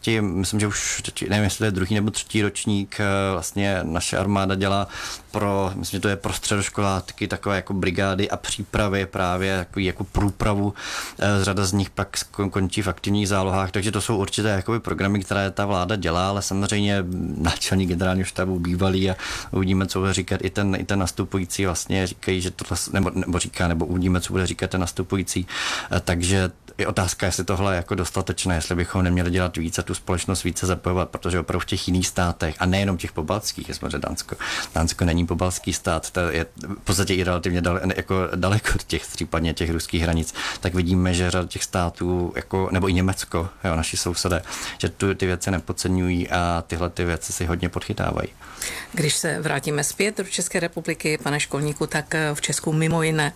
zkušenosti, myslím, že už, nevím, jestli to je druhý nebo třetí ročník, vlastně naše armáda dělá myslím, že to je pro středoškoláky takové jako brigády a přípravy právě jako průpravu. Řada z nich pak končí v aktivních zálohách, takže to jsou určité jakoby programy, které ta vláda dělá, ale samozřejmě náčelník generálního štábu bývalý a uvidíme, co bude říkat i ten nastupující, vlastně říkají, že to nebo uvidíme, co bude říkat ten nastupující. Takže je otázka, jestli tohle je jako dostatečné, jestli bychom neměli dělat více, tu společnost více zapojovat, protože opravdu v těch jiných státech, a nejenom těch pobaltských, samozřejmě Dánsko není pobaltský stát, to je v podstatě i relativně daleko od případně těch ruských hranic, tak vidíme, že řada těch států, nebo i Německo, naši sousedé, že ty věci nepodceňují a tyhle ty věci si hodně podchytávají. Když se vrátíme zpět do České republiky, pane Školníku, tak v Česku mimo jiné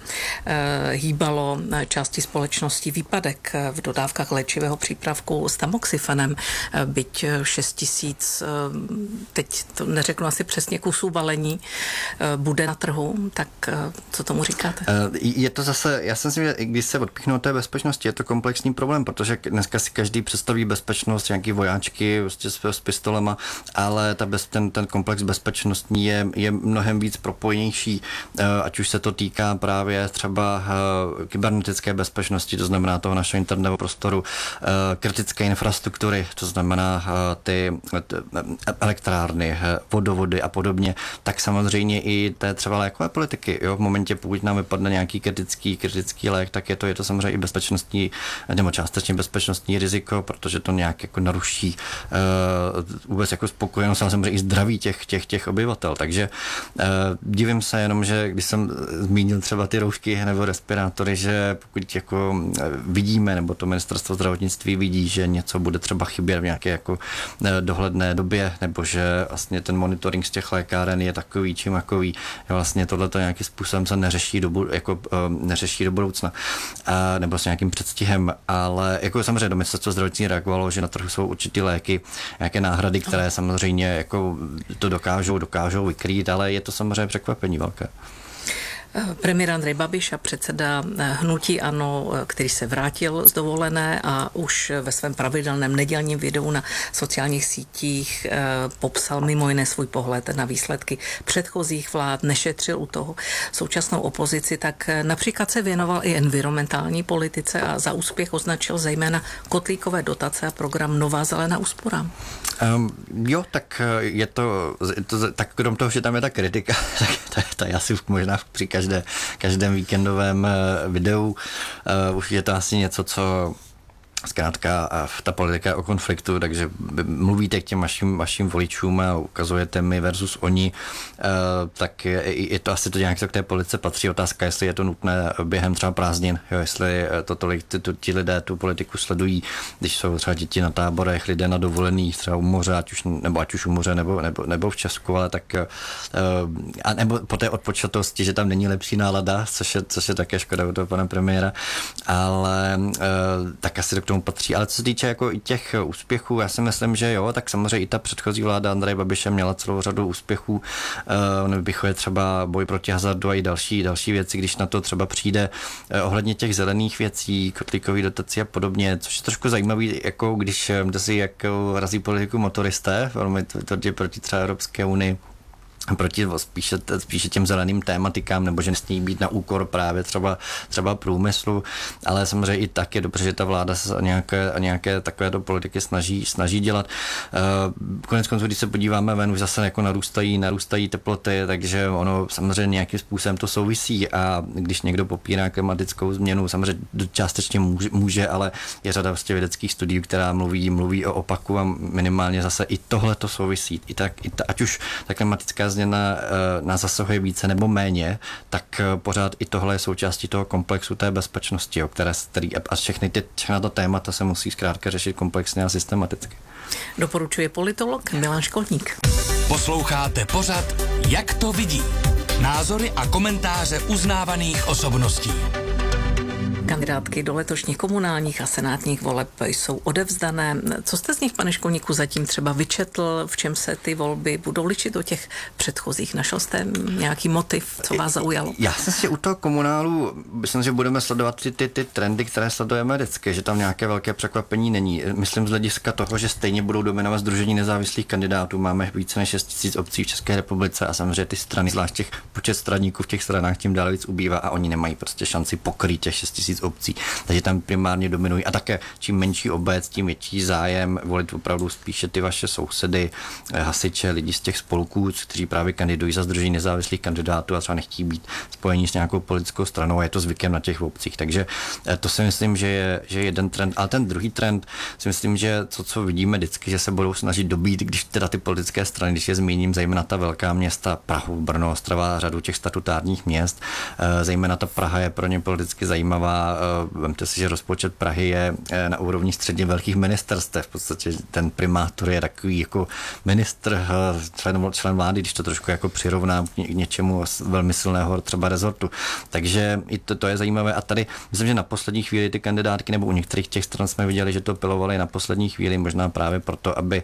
hýbalo části společnosti výpadek v dodávkách léčivého přípravku s tamoxifenem, byť 6 000, teď to neřeknu asi přesně, kusů balení bude na trhu, tak co tomu říkáte? Je to zase, já si myslím, že když se odpíchnou té bezpečnosti, je to komplexní problém, protože dneska si každý představí bezpečnost, nějaký vojáčky s pistolema, ale ten komplex bezpečnostní je mnohem víc propojenější, ať už se to týká právě třeba kybernetické bezpečnosti, to znamená toho našeho internetového prostoru, kritické infrastruktury, to znamená ty elektrárny, vodovody a podobně, tak samozřejmě i té třeba lékové politiky. Jo? V momentě, pokud nám vypadne nějaký kritický lék, tak je to samozřejmě i bezpečnostní, nebo částečně bezpečnostní riziko, protože to nějak jako naruší vůbec jako spokojenost, ale samozřejmě i zdraví těch obyvatel. Takže divím se jenom, že když jsem zmínil třeba ty roušky nebo respirátory, že pokud jako vidíme, nebo to ministerstvo zdravotnictví vidí, že něco bude třeba chybět v nějaké jako dohledné době, nebo že vlastně ten monitoring z těch lékáren je takový či makový, že vlastně tohleto nějakým způsobem se neřeší do budoucna, nebo s nějakým předstihem, ale jako samozřejmě do ministerstvo zdravotnictví reagovalo, že na trhu jsou určitý léky, nějaké náhrady, které samozřejmě jako to dokážou vykrýt, ale je to samozřejmě překvapení velké. Premiér Andrej Babiš a předseda hnutí ANO, který se vrátil z dovolené a už ve svém pravidelném nedělním videu na sociálních sítích popsal mimo jiné svůj pohled na výsledky předchozích vlád, nešetřil u toho současnou opozici, tak například se věnoval i environmentální politice a za úspěch označil zejména kotlíkové dotace a program Nová zelená úspora. Jo, tak je to tak krom toho, že tam je ta kritika, tak já si možná při každém víkendovém videu už je to asi něco, co zkrátka ta politika o konfliktu, takže mluvíte k těm vašim voličům a ukazujete my versus oni, tak je to asi to nějak k té politice patří. Otázka, jestli je to nutné během třeba prázdnin, jo, jestli to tolik ti lidé tu politiku sledují, když jsou třeba děti na táborech, lidé na dovolených, třeba u moře, ať už u moře nebo v Česku, ale tak a nebo po té odpočatosti, že tam není lepší nálada, což je také škoda u toho pana premiéra, ale tak asi k tomu patří. Ale co se týče jako i těch úspěchů, já si myslím, že jo, tak samozřejmě i ta předchozí vláda Andreje Babiše měla celou řadu úspěchů. Vypichuje třeba boj proti hazardu a i další věci, když na to třeba přijde ohledně těch zelených věcí, kotlíkových dotací a podobně, což je trošku zajímavý, jako když jak razí politiku motoristé, velmi tvrdě proti třeba Evropské unii, proti spíše těm zeleným tématikám, nebo že nesmí být na úkor právě třeba průmyslu, ale samozřejmě i tak je dobře, že ta vláda se nějaké takovéto politiky snaží dělat. Konec konců, když se podíváme ven, už zase jako narůstají teploty, takže ono samozřejmě nějakým způsobem to souvisí a když někdo popírá klimatickou změnu, samozřejmě částečně může, ale je řada vlastně vědeckých studií, která mluví o opaku a minimálně zase i tohle to souvisí. Ať už ta klimatická změna nás zasahuje více nebo méně, tak pořád i tohle je součástí toho komplexu té bezpečnosti, který a všechna ta témata se musí zkrátka řešit komplexně a systematicky. Doporučuje politolog Milan Školník. Posloucháte pořad Jak to vidí? Názory a komentáře uznávaných osobností. Kandidátky do letošních komunálních a senátních voleb jsou odevzdané. Co jste z nich, pane Školníku, zatím třeba vyčetl, v čem se ty volby budou ličit do těch předchozích? Našel jste nějaký motiv, co vás zaujalo? Já jsem si u toho komunálu, myslím, že budeme sledovat ty trendy, které sledujeme vždycky, že tam nějaké velké překvapení není. Myslím z hlediska toho, že stejně budou dominovat sdružení nezávislých kandidátů. Máme více než 6 000 obcí v České republice a samozřejmě ty strany, zvlášť těch počet straníků v těch stranách tím dále víc ubývá a oni nemají prostě šanci pokrýt těch 6 000 obcí. Takže tam primárně dominují a také čím menší obec, tím větší zájem volit opravdu spíše ty vaše sousedy, hasiče, lidi z těch spolků, kteří právě kandidují za sdružení nezávislých kandidátů a třeba nechtějí být spojení s nějakou politickou stranou a je to zvykem na těch obcích. Takže to si myslím, že je jeden trend. Ale ten druhý trend si myslím, že co vidíme vždycky, že se budou snažit dobít, když teda ty politické strany, když je zmíním, zejména ta velká města, Prahu, Brno, Ostrava, řadu těch statutárních měst, zejména ta Praha je pro ně politicky zajímavá. Vemte si, že rozpočet Prahy je na úrovni středně velkých ministerstev. V podstatě ten primátor je takový jako ministr, člen vlády, když to trošku jako přirovnám k něčemu velmi silného třeba rezortu. Takže i to je zajímavé. A tady myslím, že na poslední chvíli ty kandidátky nebo u některých těch stran jsme viděli, že to pilovali na poslední chvíli, možná právě proto, aby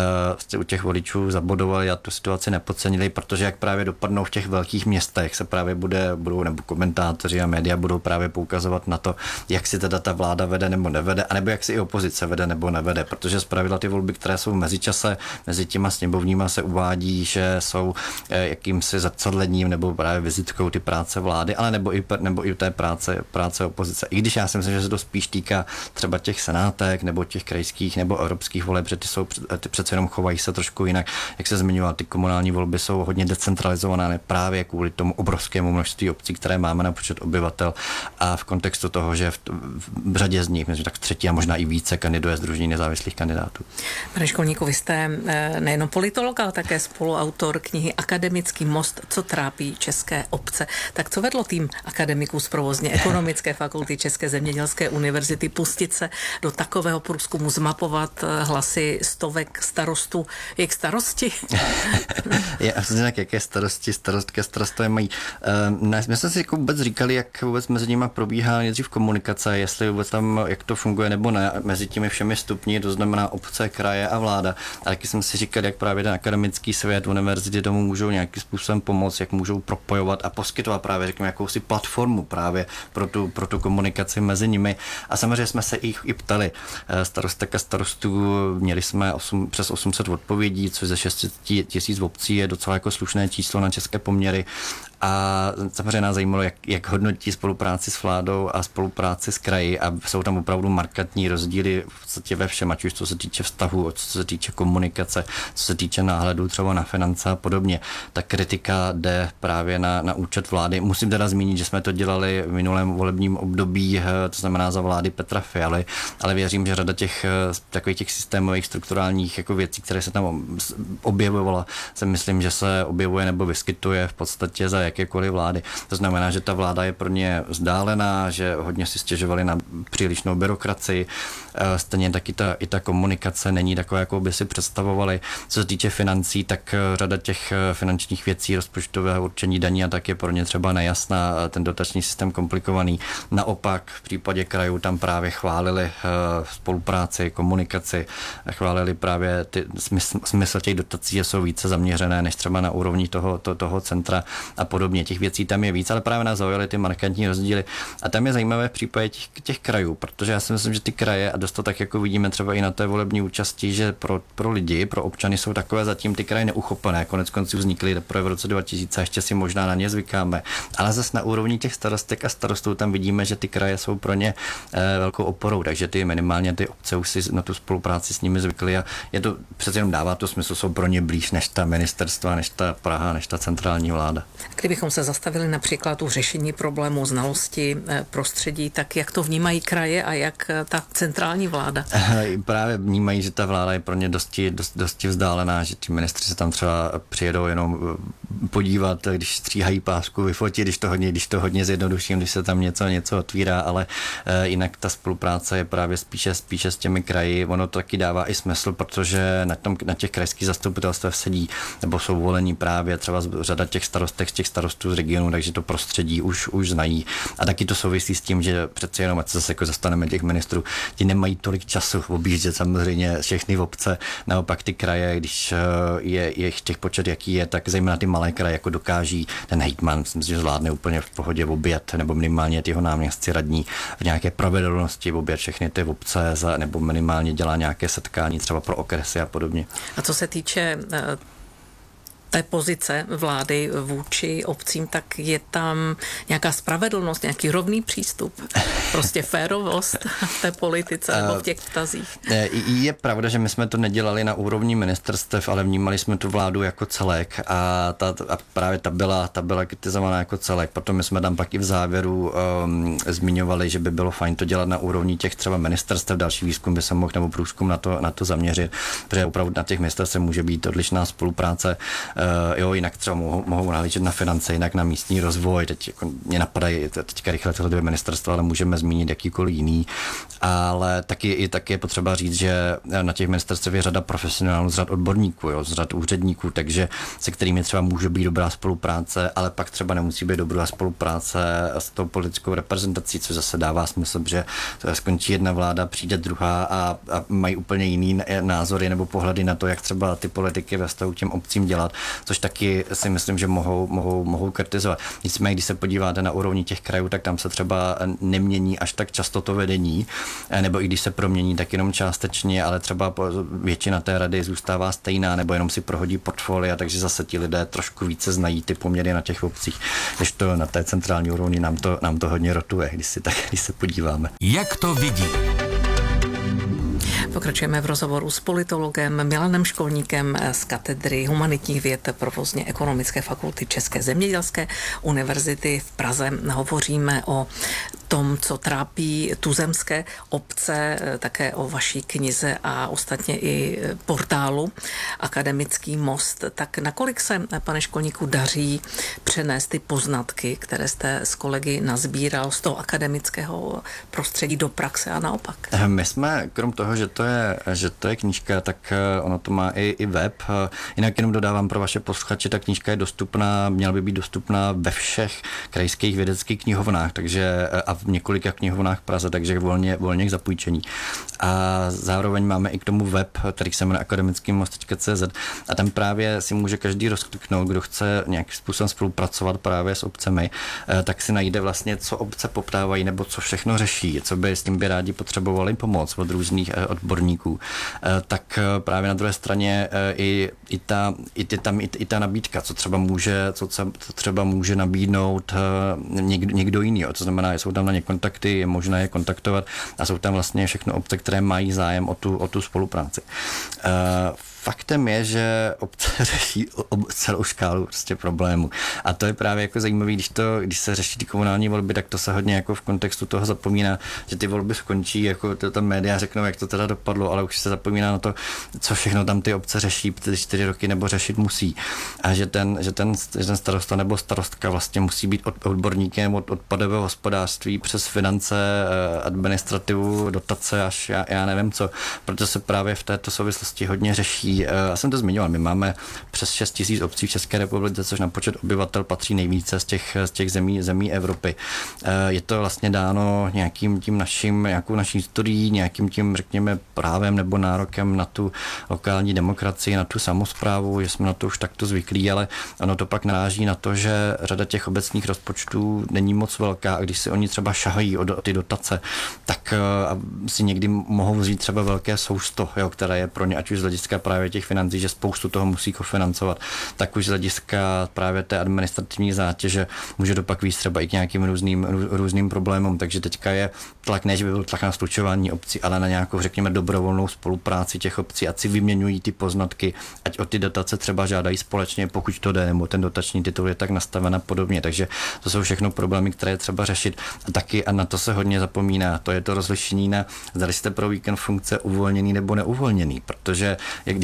u těch voličů zabodovali a tu situaci nepodcenili, protože jak právě dopadnou v těch velkých městech, se právě budou nebo komentátoři a média budou právě poukazovat na to, jak si teda ta vláda vede nebo nevede, anebo jak si i opozice vede nebo nevede, protože zpravidla ty volby, které jsou v mezičase, mezi těma sněmovníma se uvádí, že jsou jakýmsi zrcadlením nebo právě vizitkou ty práce vlády, ale nebo i té práce opozice. I když já si myslím, že se to spíš týká třeba těch senátek nebo těch krajských nebo evropských voleb, že ty přece jenom chovají se trošku jinak. Jak se zmiňoval, ty komunální volby jsou hodně decentralizované právě kvůli tomu obrovskému množství obcí, které máme na počet obyvatel a v kontextu toho, že v řadě z nich, myslím, tak třetí a možná i více kandiduje sdružení nezávislých kandidátů. Pane Školníku, vy jste nejenom politolog, ale také spoluautor knihy Akademický most, co trápí české obce. Tak co vedlo tým akademiků z provozně ekonomické fakulty České zemědělské univerzity pustit se do takového průzkumu, zmapovat hlasy stovek starostů, jejich starosti? Je asi jinak, jaké starostové mají. My jsme si jako vůbec říkali, jak vůbec mezi nimi probíhá nejdřív komunikace, jestli vůbec tam, jak to funguje nebo ne, mezi těmi všemi stupni, to znamená obce, kraje a vláda. A taky jsme si říkali, jak právě ten akademický svět, univerzity tomu můžou nějakým způsobem pomoct, jak můžou propojovat a poskytovat právě, řekněme, jakousi platformu právě pro tu komunikaci mezi nimi. A samozřejmě jsme se jich i ptali. Starostek a starostů měli jsme přes 800 odpovědí, což ze 600 000 obcí je docela jako slušné číslo na české poměry. A samozřejmě nás zajímalo, jak hodnotí spolupráci s vládou a spolupráci s kraji a jsou tam opravdu markantní rozdíly v podstatě ve všem, ať už co se týče vztahu, co se týče komunikace, co se týče náhledu třeba na finance a podobně. Ta kritika jde právě na účet vlády. Musím teda zmínit, že jsme to dělali v minulém volebním období, to znamená za vlády Petra Fialy, ale věřím, že řada těch takových těch systémových strukturálních jako věcí, které se tam objevovala, se myslím, že se objevuje nebo vyskytuje v podstatě za jakékoliv vlády. To znamená, že ta vláda je pro ně vzdálená, že hodně si stěžovali na přílišnou byrokracii. Stejně tak i ta komunikace není taková, jako by si představovali. Co se týče financí, tak řada těch finančních věcí, rozpočtového určení daní a tak je pro ně třeba nejasná, ten dotační systém komplikovaný. Naopak v případě krajů tam právě chválili spolupráci, komunikaci, chválili právě smysl těch dotací, že jsou více zaměřené než třeba na úrovni toho centra a podobně. Těch věcí tam je víc, ale právě nás zaujaly ty markantní rozdíly. A tam je zajímavé v případě těch krajů, protože já si myslím, že ty kraje, a dost to tak jako vidíme třeba i na té volební účasti, že pro lidi, pro občany jsou takové zatím ty kraje neuchopené. Konec konců vznikly teprve v roce 2000, ještě si možná na ně zvykáme. Ale zase na úrovni těch starostek a starostů tam vidíme, že ty kraje jsou pro ně velkou oporou, takže minimálně ty obce už si na tu spolupráci s nimi zvykly a je to přece jenom dává to smysl, jsou pro ně blíž než ta ministerstva, než ta Praha, než ta centrální vláda. Kdybychom se zastavili například u řešení problémů znalosti prostředí, tak jak to vnímají kraje a jak ta centrální vláda? Právě vnímají, že ta vláda je pro ně dosti vzdálená, že ti ministři se tam třeba přijedou jenom podívat, když stříhají pásku, vyfotit, když to hodně zjednoduším, když se tam něco otvírá, ale jinak ta spolupráce je právě spíše s těmi kraji. Ono to taky dává i smysl, protože na těch krajských zastupitelstvech sedí nebo jsou volení právě třeba řada těch starostek z těch starostů z regionu, takže to prostředí už znají. A taky to souvisí souvisí s tím, že přece jenom, ať se zase jako zastaneme těch ministrů, ti nemají tolik času objíždět samozřejmě všechny obce, naopak ty kraje, když je těch počet, jaký je, tak zejména ty malé kraje jako dokáží ten hejtman, myslím si, že zvládne úplně v pohodě objet, nebo minimálně jeho náměstci radní v nějaké pravidelnosti objet všechny ty obce, nebo minimálně dělá nějaké setkání třeba pro okresy a podobně. A co se týče té pozice vlády vůči obcím, tak je tam nějaká spravedlnost, nějaký rovný přístup, prostě férovost v té politice nebo v těch vztazích. Je pravda, že my jsme to nedělali na úrovni ministerstev, ale vnímali jsme tu vládu jako celek a právě ta byla kritizovaná jako celek. Potom my jsme tam pak i v závěru zmiňovali, že by bylo fajn to dělat na úrovni těch třeba ministerstev, další výzkum by se mohl nebo průzkum na to zaměřit, protože opravdu na těch ministerstvech může být odlišná spolupráce. Jinak třeba mohou nahlížet na finance, jinak na místní rozvoj. Teď jako mě napadají teďka rychle tyhle dvě ministerstva, ale můžeme zmínit jakýkoliv jiný. Ale taky je potřeba říct, že na těch ministerstvech je řada profesionálů, z řad odborníků, z řad úředníků, takže se kterými třeba může být dobrá spolupráce, ale pak třeba nemusí být dobrá spolupráce s tou politickou reprezentací, což zase dává smysl, že skončí jedna vláda, přijde druhá a mají úplně jiný názory nebo pohledy na to, jak třeba ty politiky ve vztahu těm obcím dělat, což taky si myslím, že mohou kritizovat. Nicméně, když se podíváte na úrovni těch krajů, tak tam se třeba nemění až tak často to vedení, nebo i když se promění, tak jenom částečně, ale třeba většina té rady zůstává stejná, nebo jenom si prohodí portfolia, takže zase ti lidé trošku více znají ty poměry na těch obcích. Když to na té centrální úrovni nám to hodně rotuje, když se podíváme. Jak to vidí? Pokračujeme v rozhovoru s politologem Milanem Školníkem z katedry humanitních věd Provozně ekonomické fakulty České zemědělské univerzity v Praze. Hovoříme o tom, co trápí tuzemské obce, také o vaší knize a ostatně i portálu Akademický most. Tak nakolik se, pane Školníku, daří přenést ty poznatky, které jste s kolegy nazbíral z toho akademického prostředí do praxe a naopak? My jsme, krom toho, že to je knížka, tak ono to má i web. Jinak jenom dodávám pro vaše posluchače, ta knížka je dostupná, měla by být dostupná ve všech krajských vědeckých knihovnách, takže a v několika knihovnách v Praze, takže volně k zapůjčení. A zároveň máme i k tomu web, který se jmenuje akademickýmost.cz a tam právě si může každý rozkliknout, kdo chce nějakým způsobem spolupracovat právě s obcemi, tak si najde vlastně, co obce poptávají nebo co všechno řeší, co by s tím by rádi potřebovali pomoc od různých odborníků. Tak právě na druhé straně i ta nabídka, co třeba může nabídnout někdo jiný. To znamená, jsou tam na ně kontakty, je možné je kontaktovat a jsou tam vlastně všechno obce, které mají zájem o tu spolupráci. Faktem je, že obce řeší celou škálu prostě problémů. A to je právě jako zajímavé, když se řeší ty komunální volby, tak to se hodně jako v kontextu toho zapomíná, že ty volby skončí, jako to tam média řeknou, jak to teda dopadlo, ale už se zapomíná na to, co všechno tam ty obce řeší 4 roky nebo řešit musí. A že ten starosta nebo starostka vlastně musí být odborníkem od odpadového hospodářství přes finance, administrativu, dotace až já nevím co, protože se právě v této souvislosti hodně řeší. Já jsem to zmiňoval, my máme přes 6 000 obcí v České republice, což na počet obyvatel patří nejvíce z těch zemí Evropy. Je to vlastně dáno nějakou naší historií, nějakým tím, řekněme, právem nebo nárokem na tu lokální demokracii, na tu samosprávu, že jsme na to už takto zvyklí, ale ono to pak naráží na to, že řada těch obecních rozpočtů není moc velká a když si oni třeba šahají o ty dotace, tak si někdy mohou vzít třeba velké sousto, které je pro ně, ať už z hlediska právě těch financí, že spoustu toho musí kofinancovat, tak už z hlediska právě té administrativní zátěže může to pak víc třeba i k nějakým různým problémům, takže teďka je tlak, ne, že by byl tlak na slučování obcí, ale na nějakou, řekněme, dobrovolnou spolupráci těch obcí, ať si vyměňují ty poznatky, ať o ty dotace třeba žádají společně, pokud to jde, nebo ten dotační titul je tak nastaven a podobně, takže to jsou všechno problémy, které je třeba řešit a taky a na to se hodně zapomíná, to je to rozlišení na zda jste pro víkend funkce uvolněný nebo neuvolněný, protože jak když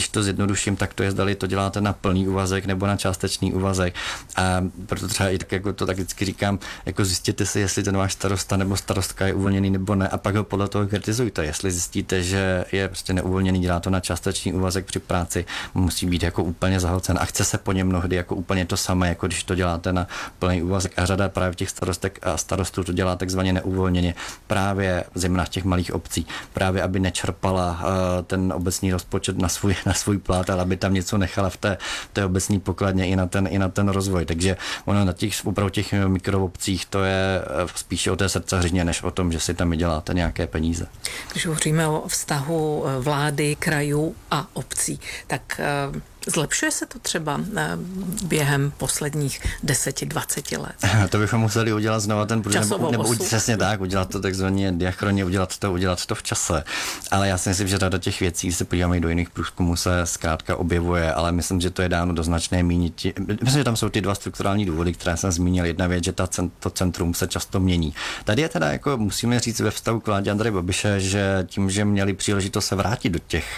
když to zjednoduším, tak to je, zdali to děláte na plný úvazek nebo na částečný úvazek. A proto třeba i tak, jako to tak vždycky říkám, jako zjistěte si, jestli ten váš starosta nebo starostka je uvolněný nebo ne, a pak ho podle toho kritizujte. Jestli zjistíte, že je prostě neuvolněný, dělá to na částečný úvazek při práci, musí být jako úplně zahlcen a chce se po něm mnohdy jako úplně to samé, jako když to děláte na plný úvazek. A řada právě těch starostek a starostů to dělá takzvaně neuvolněně, právě zejména v těch malých obcí, právě aby nečerpala ten obecní rozpočet na svůj plat, ale aby tam něco nechala v té obecní pokladně i na ten rozvoj. Takže ono na opravdu těch mikroobcích to je spíše o té srdcařině, než o tom, že si tam děláte nějaké peníze. Když hovoříme o vztahu vlády, krajů a obcí, tak zlepšuje se to třeba během posledních 10-20 let? To bychom museli udělat znova ten nebo přesně tak, udělat to takzvaně diachroně, udělat to v čase. Ale já si myslím, že řada těch věcí, se podíváme i do jiných průzkumů, se zkrátka objevuje, ale myslím, že to je dáno do značné míry. Myslím, že tam jsou ty dva strukturální důvody, které jsem zmínil. Jedna věc, že to centrum se často mění. Tady je teda jako musíme říct ve vztahu k vládě Andreje Babiše, že tím, že měli příležitost se vrátit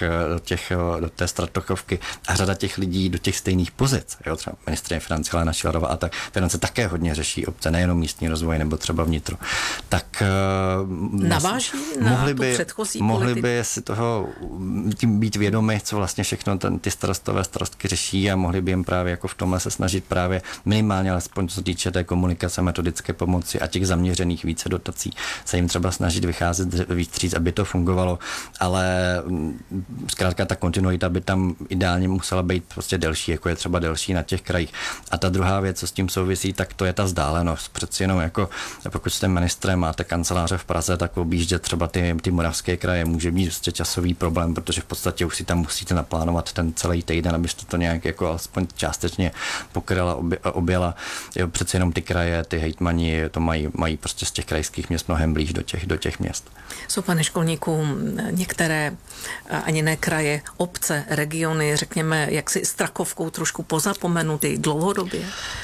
do té stratochovky a řada těch lidí do těch stejných pozic, jo, třeba ministryně financí Alena Schillerová a tak, finance také hodně řeší obce, nejenom místní rozvoj nebo třeba vnitro. Tak naváží na tu předchozí mohli by si toho tím být vědomi, co vlastně všechno ty starostky řeší a mohli by jim právě jako v tomhle se snažit právě minimálně, alespoň co se týče té komunikace, metodické pomoci a těch zaměřených více dotací, se jim třeba snažit vycházet víc vstříc, aby to fungovalo, ale zkrátka ta kontinuita by tam ideálně musela být prostě delší, jako je třeba delší na těch krajích. A ta druhá věc, co s tím souvisí, tak to je ta vzdálenost. Přeci jenom jako pokud jste ministrem, máte kanceláře v Praze, tak objíždět třeba ty moravské kraje může být prostě časový problém, protože v podstatě už si tam musíte naplánovat ten celý týden, abyste to nějak jako alespoň částečně pokryla, objela. Jo, přeci jenom ty kraje, ty hejtmani to mají prostě z těch krajských měst mnohem blíž do těch měst. Jsou, pane Školníku, některé ani ne kraje, obce, regiony, řekněme, jaksi Strakovkou trošku pozapomenuty dlouhodobě?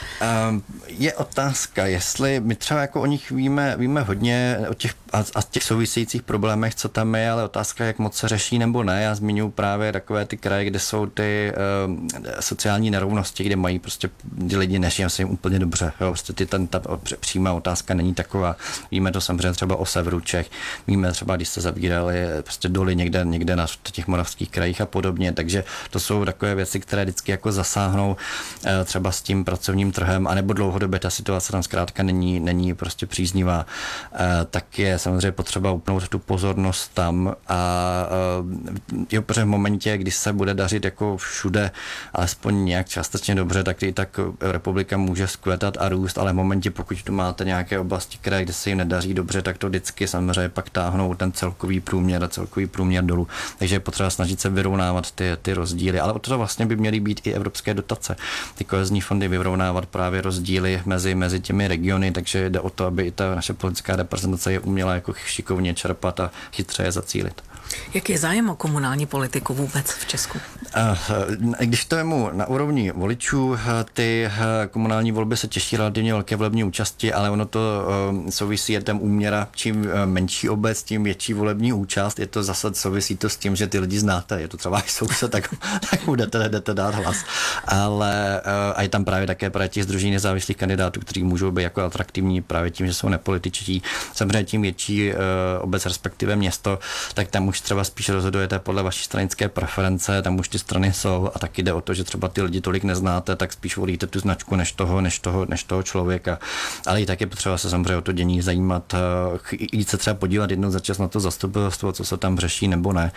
Je otázka, jestli my třeba jako o nich víme hodně o těch souvisejících problémech, co tam je, ale otázka, jak moc se řeší nebo ne. Já zmiňuji právě takové ty kraje, kde jsou ty sociální nerovnosti, kde mají prostě ty lidi nežijí se jim úplně dobře. Jo, prostě ta přímá otázka není taková. Víme to samozřejmě třeba o severu Čech, víme třeba, když se zavírali prostě doly někde na těch moravských krajích a podobně, takže to jsou takové věci, které vždycky jako zasáhnou třeba s tím pracovním trhem, anebo dlouhodobě ta situace tam zkrátka není prostě příznivá, tak je samozřejmě potřeba upnout tu pozornost tam a protože v momentě, kdy se bude dařit jako všude alespoň nějak částečně dobře, tak i tak republika může zkvétat a růst, ale v momentě, pokud tu máte nějaké oblasti kraje, kde se jim nedaří dobře, tak to vždycky samozřejmě pak táhnou ten celkový průměr dolů. Takže je potřeba snažit se vyrovnávat ty rozdíly, ale o to vlastně by měly být i evropské dotace. Ty kohezní fondy vyrovnávat právě rozdíly mezi těmi regiony, takže jde o to, aby i ta naše politická reprezentace je uměla jako šikovně čerpat a chytře je zacílit. Jak je zájem o komunální politiku vůbec v Česku? Když to jemu na úrovni voličů, ty komunální volby se těší relativně velké volební účasti, ale ono to souvisí tam úměra, čím menší obec, tím větší volební účast. Je to zase souvisí to s tím, že ty lidi znáte. Je to třeba váš soused, tak mu jdete dát hlas. Ale a je tam právě také právě těch sdružení nezávislých kandidátů, kteří můžou být jako atraktivní právě tím, že jsou nepolitičtí. Samozřejmě tím větší obec, respektive město, tak tam už třeba spíš rozhodujete podle vaší stranické preference, tam už ty strany jsou a taky jde o to, že třeba ty lidi tolik neznáte, tak spíš volíte tu značku než toho člověka. Ale i tak je potřeba se samozřejmě o to dění zajímat, jít se třeba podívat jednou za čas na to zastupitelstvo, co se tam řeší nebo ne.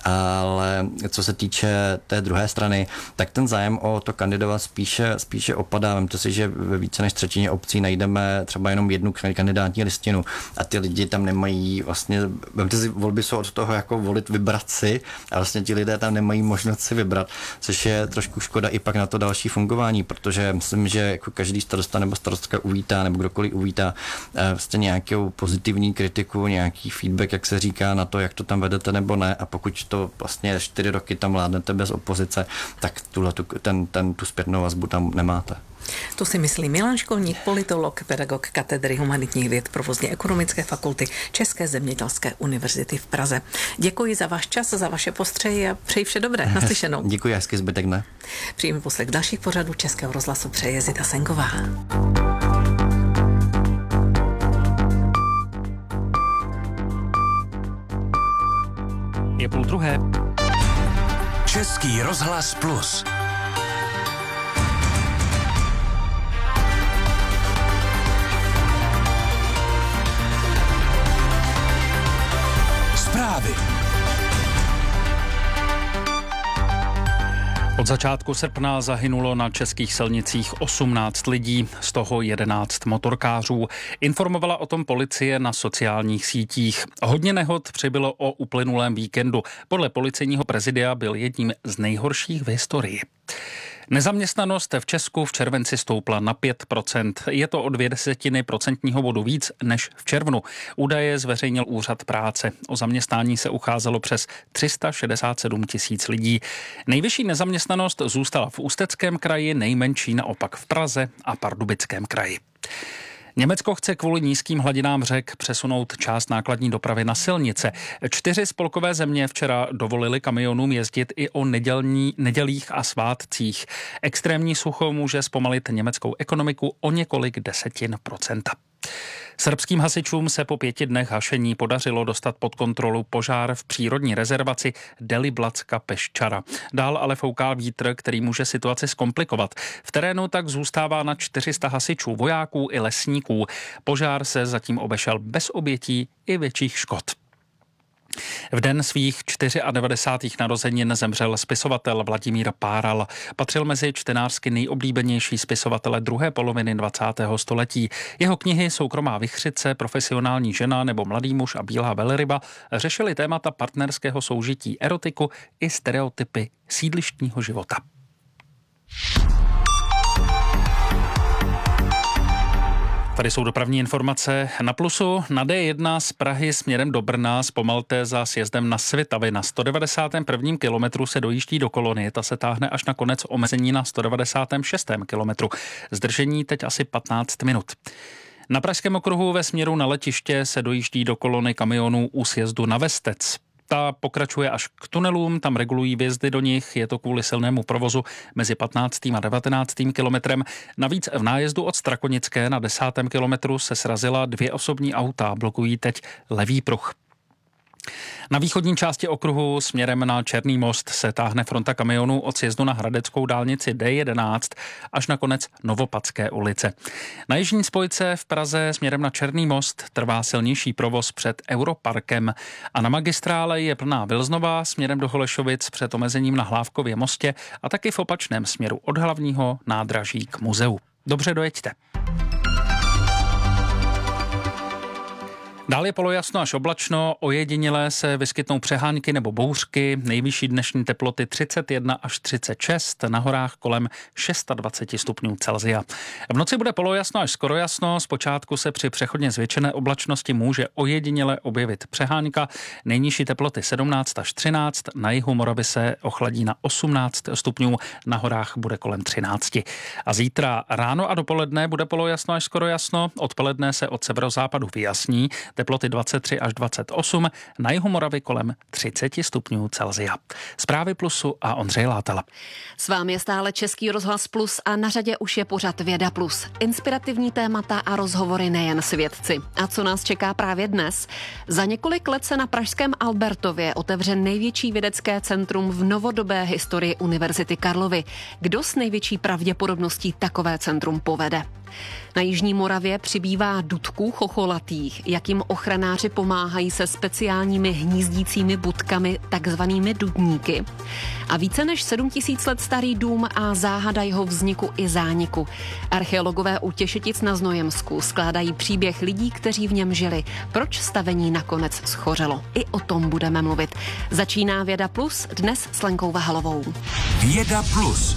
Ale co se týče té druhé strany, tak ten zájem o to kandidovat spíše opadá. Vemte si, že ve více než třetině obcí najdeme třeba jenom jednu kandidátní listinu a ty lidi tam nemají vlastně, vemte si, volby jsou od toho jako volit, vybrat si a vlastně ti lidé tam nemají možnost si vybrat, což je trošku škoda i pak na to další fungování, protože myslím, že jako každý starosta nebo starostka uvítá nebo kdokoliv uvítá vlastně nějakou pozitivní kritiku, nějaký feedback, jak se říká na to, jak to tam vedete nebo ne a pokud to vlastně 4 roky tam vládnete bez opozice, tak tu zpětnou vazbu tam nemáte. To si myslí Milan Školník, politolog, pedagog katedry humanitních věd Provozně ekonomické fakulty České zemědělské univerzity v Praze. Děkuji za váš čas, za vaše postřehy a přeji vše dobré. Naslyšenou. Děkuji, hezký zbytek dne. Příjemný poslech dalších pořadů Českého rozhlasu přeje Zita Senková. Je 12:30. Český rozhlas Plus. Zprávy. Od začátku srpna zahynulo na českých silnicích 18 lidí, z toho 11 motorkářů. Informovala o tom policie na sociálních sítích. Hodně nehod přibylo o uplynulém víkendu. Podle policejního prezidia byl jedním z nejhorších v historii. Nezaměstnanost v Česku v červenci stoupla na 5%. Je to o 0,2 procentního bodu víc než v červnu. Údaje zveřejnil Úřad práce. O zaměstnání se ucházelo přes 367 000 lidí. Nejvyšší nezaměstnanost zůstala v Ústeckém kraji, nejmenší naopak v Praze a Pardubickém kraji. Německo chce kvůli nízkým hladinám řek přesunout část nákladní dopravy na silnice. 4 spolkové země včera dovolily kamionům jezdit i o nedělích a svátcích. Extrémní sucho může zpomalit německou ekonomiku o několik desetin procenta. Srbským hasičům se po 5 dnech hašení podařilo dostat pod kontrolu požár v přírodní rezervaci Deliblatska Peščara. Dál ale fouká vítr, který může situaci zkomplikovat. V terénu tak zůstává na 400 hasičů, vojáků i lesníků. Požár se zatím obešel bez obětí i větších škod. V den svých 94. narozenin zemřel spisovatel Vladimír Páral. Patřil mezi čtenářsky nejoblíbenější spisovatele druhé poloviny 20. století. Jeho knihy Soukromá vichřice, Profesionální žena nebo Mladý muž a bílá velryba řešily témata partnerského soužití, erotiku i stereotypy sídlištního života. Tady jsou dopravní informace na Plusu. Na D1 z Prahy směrem do Brna zpomalte za sjezdem na Svitavy. Na 191. kilometru se dojíždí do kolony. Ta se táhne až na konec omezení na 196. kilometru. Zdržení teď asi 15 minut. Na Pražském okruhu ve směru na letiště se dojíždí do kolony kamionů u sjezdu na Vestec. Ta pokračuje až k tunelům, tam regulují vjezdy do nich, je to kvůli silnému provozu mezi 15. a 19. kilometrem. Navíc v nájezdu od Strakonické na 10. kilometru se srazila 2 osobní auta, blokují teď levý pruh. Na východní části okruhu směrem na Černý most se táhne fronta kamionů od sjezdu na hradeckou dálnici D11 až na konec Novopadské ulice. Na jižní spojce v Praze směrem na Černý most trvá silnější provoz před Europarkem a na magistrále je plná Vilznova směrem do Holešovic před omezením na Hlávkově mostě a taky v opačném směru od hlavního nádraží k muzeu. Dobře dojeďte. Dál je polojasno až oblačno, ojedinělé se vyskytnou přehánky nebo bouřky, nejvyšší dnešní teploty 31 až 36, na horách kolem 26 stupňů Celsia. V noci bude polojasno až skoro jasno, zpočátku se při přechodně zvětšené oblačnosti může ojediněle objevit přehánka, nejnižší teploty 17 až 13, na jihu Moravy se ochladí na 18 stupňů, na horách bude kolem 13. A zítra ráno a dopoledne bude polojasno až skoro jasno, odpoledne se od severozápadu vyjasní, teploty 23 až 28, na jihu Moravy kolem 30 stupňů Celsia. Zprávy Plusu a Ondřej Látal. S vámi je stále Český rozhlas Plus a na řadě už je pořad Věda Plus. Inspirativní témata a rozhovory nejen s vědci. A co nás čeká právě dnes? Za několik let se na pražském Albertově otevře největší vědecké centrum v novodobé historii Univerzity Karlovy. Kdo s největší pravděpodobností takové centrum povede? Na jižní Moravě přibývá dudků chocholatých, jakým ochranáři pomáhají se speciálními hnízdícími budkami, takzvanými dudníky. A více než 7000 let starý dům a záhada jeho vzniku i zániku. Archeologové u Těšetic na Znojemsku skládají příběh lidí, kteří v něm žili. Proč stavení nakonec schořelo? I o tom budeme mluvit. Začíná Věda Plus, dnes s Lenkou Vahalovou. Věda Plus.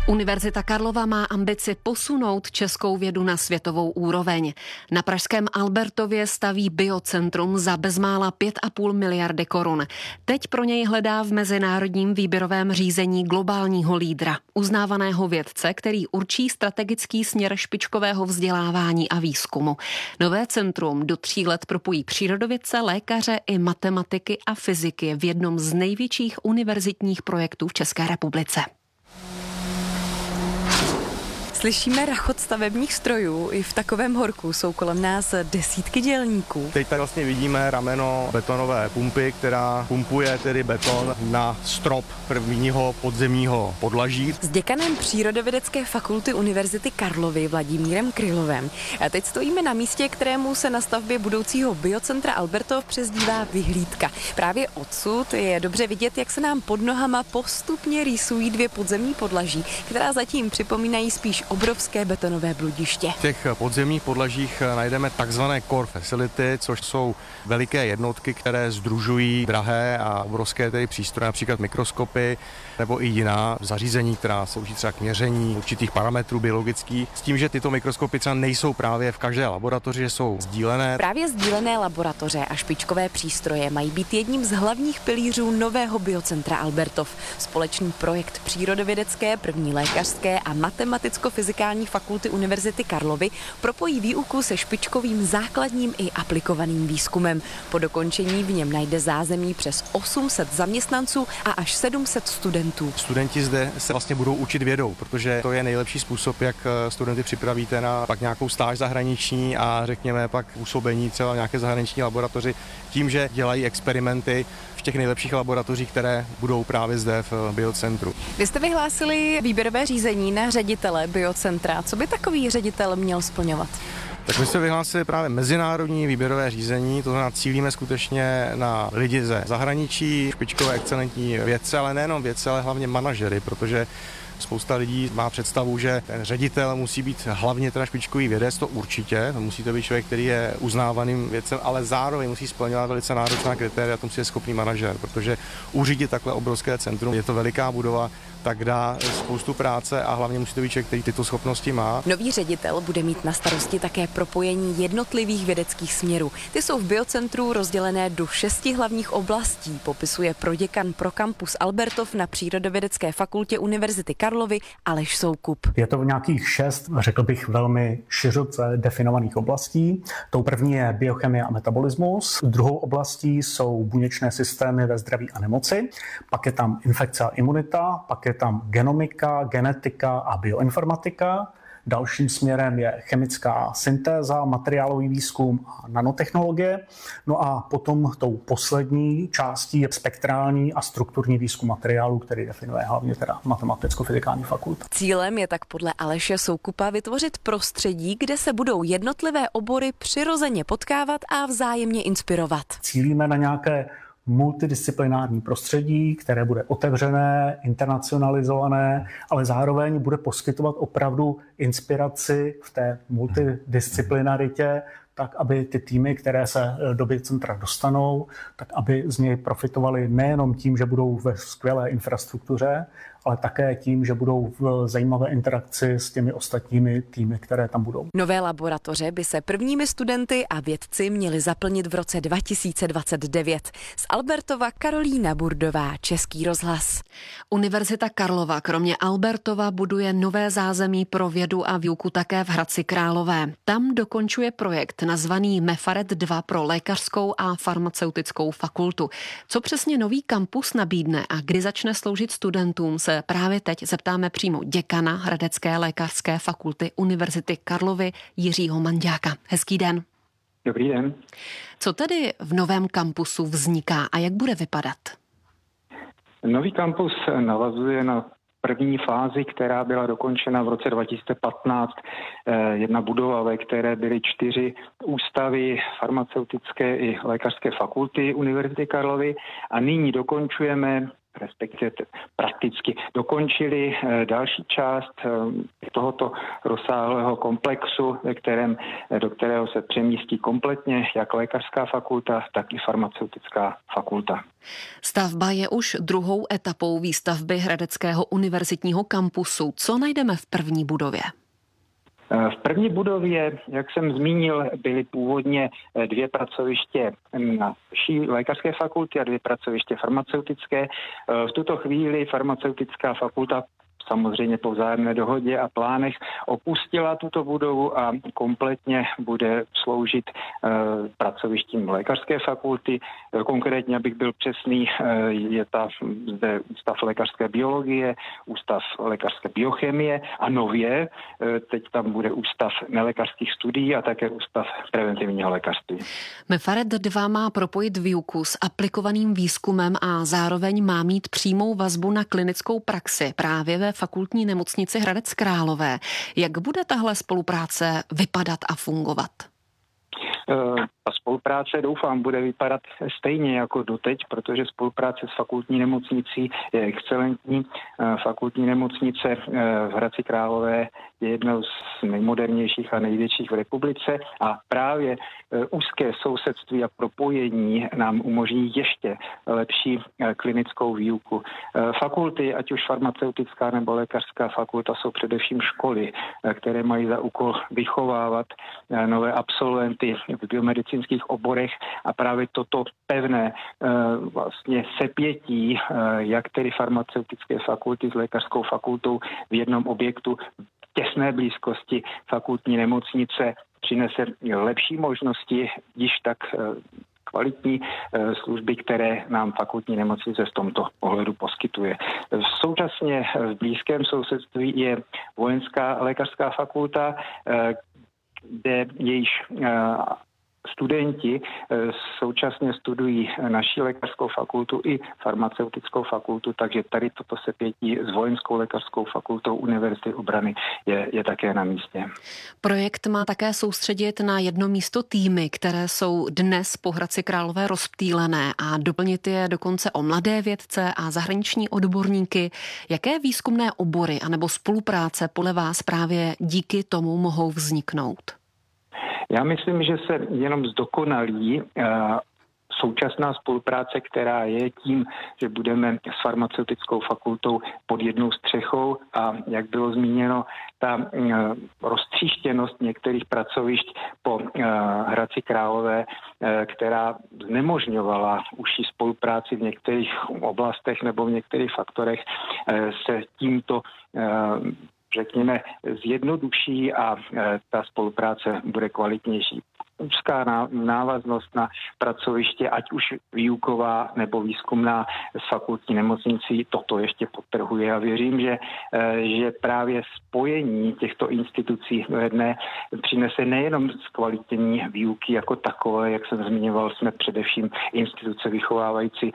Univerzita Karlova má ambici posunout českou vědu na světovou úroveň. Na pražském Albertově staví biocentrum za bezmála 5,5 miliardy korun. Teď pro něj hledá v mezinárodním výběrovém řízení globálního lídra, uznávaného vědce, který určí strategický směr špičkového vzdělávání a výzkumu. Nové centrum do 3 let propojí přírodovědce, lékaře i matematiky a fyziky v jednom z největších univerzitních projektů v České republice. Slyšíme rachot stavebních strojů, i v takovém horku jsou kolem nás desítky dělníků. Teď tady vlastně vidíme rameno betonové pumpy, která pumpuje tedy beton na strop prvního podzemního podlaží. S děkanem Přírodovědecké fakulty Univerzity Karlovy Vladimírem Krylovem. A teď stojíme na místě, kterému se na stavbě budoucího biocentra Albertov přezdívá Vyhlídka. Právě odsud je dobře vidět, jak se nám pod nohama postupně rýsují 2 podzemní podlaží, která zatím připomínají spíš obrovské betonové bludiště. V těch podzemních podlažích najdeme takzvané core facility, což jsou veliké jednotky, které sdružují drahé a obrovské tedy přístroje, například mikroskopy nebo i jiná zařízení, která slouží třeba k měření určitých parametrů biologických. S tím, že tyto mikroskopy třeba nejsou právě v každé laboratoři, že jsou sdílené. Právě sdílené laboratoře a špičkové přístroje mají být jedním z hlavních pilířů nového biocentra Albertov. Společný projekt Přírodovědecké, první lékařské a matematicko-fyzikální fakulty Univerzity Karlovy propojí výuku se špičkovým základním i aplikovaným výzkumem. Po dokončení v něm najde zázemí přes 800 zaměstnanců a až 700 studentů. Studenti zde se vlastně budou učit vědou, protože to je nejlepší způsob, jak studenty připravíte na pak nějakou stáž zahraniční a řekněme pak působení třeba v nějaké zahraniční laboratoři tím, že dělají experimenty v těch nejlepších laboratořích, které budou právě zde v biocentru. Vy jste vyhlásili výběrové řízení na ředitele biocentra. Co by takový ředitel měl splňovat? Tak my jsme vyhlásili právě mezinárodní výběrové řízení, to znamená cílíme skutečně na lidi ze zahraničí, špičkové excelentní vědce, ale nejenom vědce, ale hlavně manažery, protože spousta lidí má představu, že ten ředitel musí být hlavně teda špičkový vědec, to určitě, to musí to být člověk, který je uznávaným vědcem, ale zároveň musí splňovat velice náročná kritéria, to musí být schopný manažer, protože uřídit takhle obrovské centrum, je to veliká budova, tak dá spoustu práce a hlavně musí to být člověk, který tyto schopnosti má. Nový ředitel bude mít na starosti také propojení jednotlivých vědeckých směrů. Ty jsou v biocentru rozdělené do 6 hlavních oblastí, popisuje proděkan pro kampus Albertov na Přírodovědecké fakultě Univerzity Karlovy Aleš Soukup. Je to nějakých 6, řekl bych, velmi široce definovaných oblastí. Tou první je biochemie a metabolismus, druhou oblastí jsou buněčné systémy ve zdraví a nemoci, pak je tam infekce a imunita, pak je tam genomika, genetika a bioinformatika. Dalším směrem je chemická syntéza, materiálový výzkum a nanotechnologie. No a potom tou poslední částí je spektrální a strukturní výzkum materiálu, který definuje hlavně teda matematicko-fyzikální fakulta. Cílem je tak podle Aleše Soukupa vytvořit prostředí, kde se budou jednotlivé obory přirozeně potkávat a vzájemně inspirovat. Cílíme na nějaké multidisciplinární prostředí, které bude otevřené, internacionalizované, ale zároveň bude poskytovat opravdu inspiraci v té multidisciplinaritě, tak aby ty týmy, které se do biocentra dostanou, tak aby z něj profitovali nejenom tím, že budou ve skvělé infrastruktuře, ale také tím, že budou v zajímavé interakci s těmi ostatními týmy, které tam budou. Nové laboratoře by se prvními studenty a vědci měli zaplnit v roce 2029. Z Albertova Karolína Burdová, Český rozhlas. Univerzita Karlova kromě Albertova buduje nové zázemí pro vědu a výuku také v Hradci Králové. Tam dokončuje projekt nazvaný MEFARET 2 pro lékařskou a farmaceutickou fakultu. Co přesně nový kampus nabídne a kdy začne sloužit studentům, se právě teď zeptáme přímo děkana Hradecké lékařské fakulty Univerzity Karlovy Jiřího Manďáka. Hezký den. Dobrý den. Co tedy v novém kampusu vzniká a jak bude vypadat? Nový kampus navazuje na první fázi, která byla dokončena v roce 2015. Jedna budova, ve které byly 4 ústavy farmaceutické i lékařské fakulty Univerzity Karlovy a nyní dokončujeme respektive prakticky dokončili další část tohoto rozsáhlého komplexu, do kterého se přemístí kompletně jak lékařská fakulta, tak i farmaceutická fakulta. Stavba je už druhou etapou výstavby Hradeckého univerzitního kampusu. Co najdeme v první budově? V první budově, jak jsem zmínil, byly původně 2 pracoviště naší lékařské fakulty a 2 pracoviště farmaceutické. V tuto chvíli farmaceutická fakulta samozřejmě po vzájemné dohodě a plánech opustila tuto budovu a kompletně bude sloužit pracovištím lékařské fakulty. Konkrétně, abych byl přesný, je zde ústav lékařské biologie, ústav lékařské biochemie a nově teď tam bude ústav nelékařských studií a také ústav preventivního lékařství. MEFARET 2 má propojit výuku s aplikovaným výzkumem a zároveň má mít přímou vazbu na klinickou praxi právě ve Fakultní nemocnici Hradec Králové. Jak bude tahle spolupráce vypadat a fungovat? Ta spolupráce, doufám, bude vypadat stejně jako doteď, protože spolupráce s fakultní nemocnicí je excelentní. Fakultní nemocnice v Hradci Králové je jednou z nejmodernějších a největších v republice a právě úzké sousedství a propojení nám umožní ještě lepší klinickou výuku. Fakulty, ať už farmaceutická nebo lékařská fakulta, jsou především školy, které mají za úkol vychovávat nové absolventy v biomedicínských oborech a právě toto pevné vlastně sepětí, jak tedy farmaceutické fakulty s lékařskou fakultou v jednom objektu v těsné blízkosti fakultní nemocnice přinese lepší možnosti, již tak kvalitní služby, které nám fakultní nemocnice v tomto ohledu poskytuje. Současně v blízkém sousedství je vojenská lékařská fakulta, kde jejíž studenti současně studují naši lékařskou fakultu i farmaceutickou fakultu, takže tady toto sepětí s vojenskou lékařskou fakultou Univerzity obrany je také na místě. Projekt má také soustředit na jedno místo týmy, které jsou dnes po Hradci Králové rozptýlené a doplnit je dokonce o mladé vědce a zahraniční odborníky. Jaké výzkumné obory anebo spolupráce podle vás právě díky tomu mohou vzniknout? Já myslím, že se jenom zdokonalí současná spolupráce, která je tím, že budeme s farmaceutickou fakultou pod jednou střechou a jak bylo zmíněno, ta roztříštěnost některých pracovišť po Hradci Králové, která znemožňovala užší spolupráci v některých oblastech nebo v některých faktorech, se tímto řekněme, zjednoduší a ta spolupráce bude kvalitnější. Úzká návaznost na pracoviště, ať už výuková nebo výzkumná s fakultní nemocnicí, toto ještě podtrhuje a věřím, že právě spojení těchto institucí do jedné přinese nejenom zkvalitnění výuky jako takové, jak jsem zmiňoval, jsme především instituce vychovávající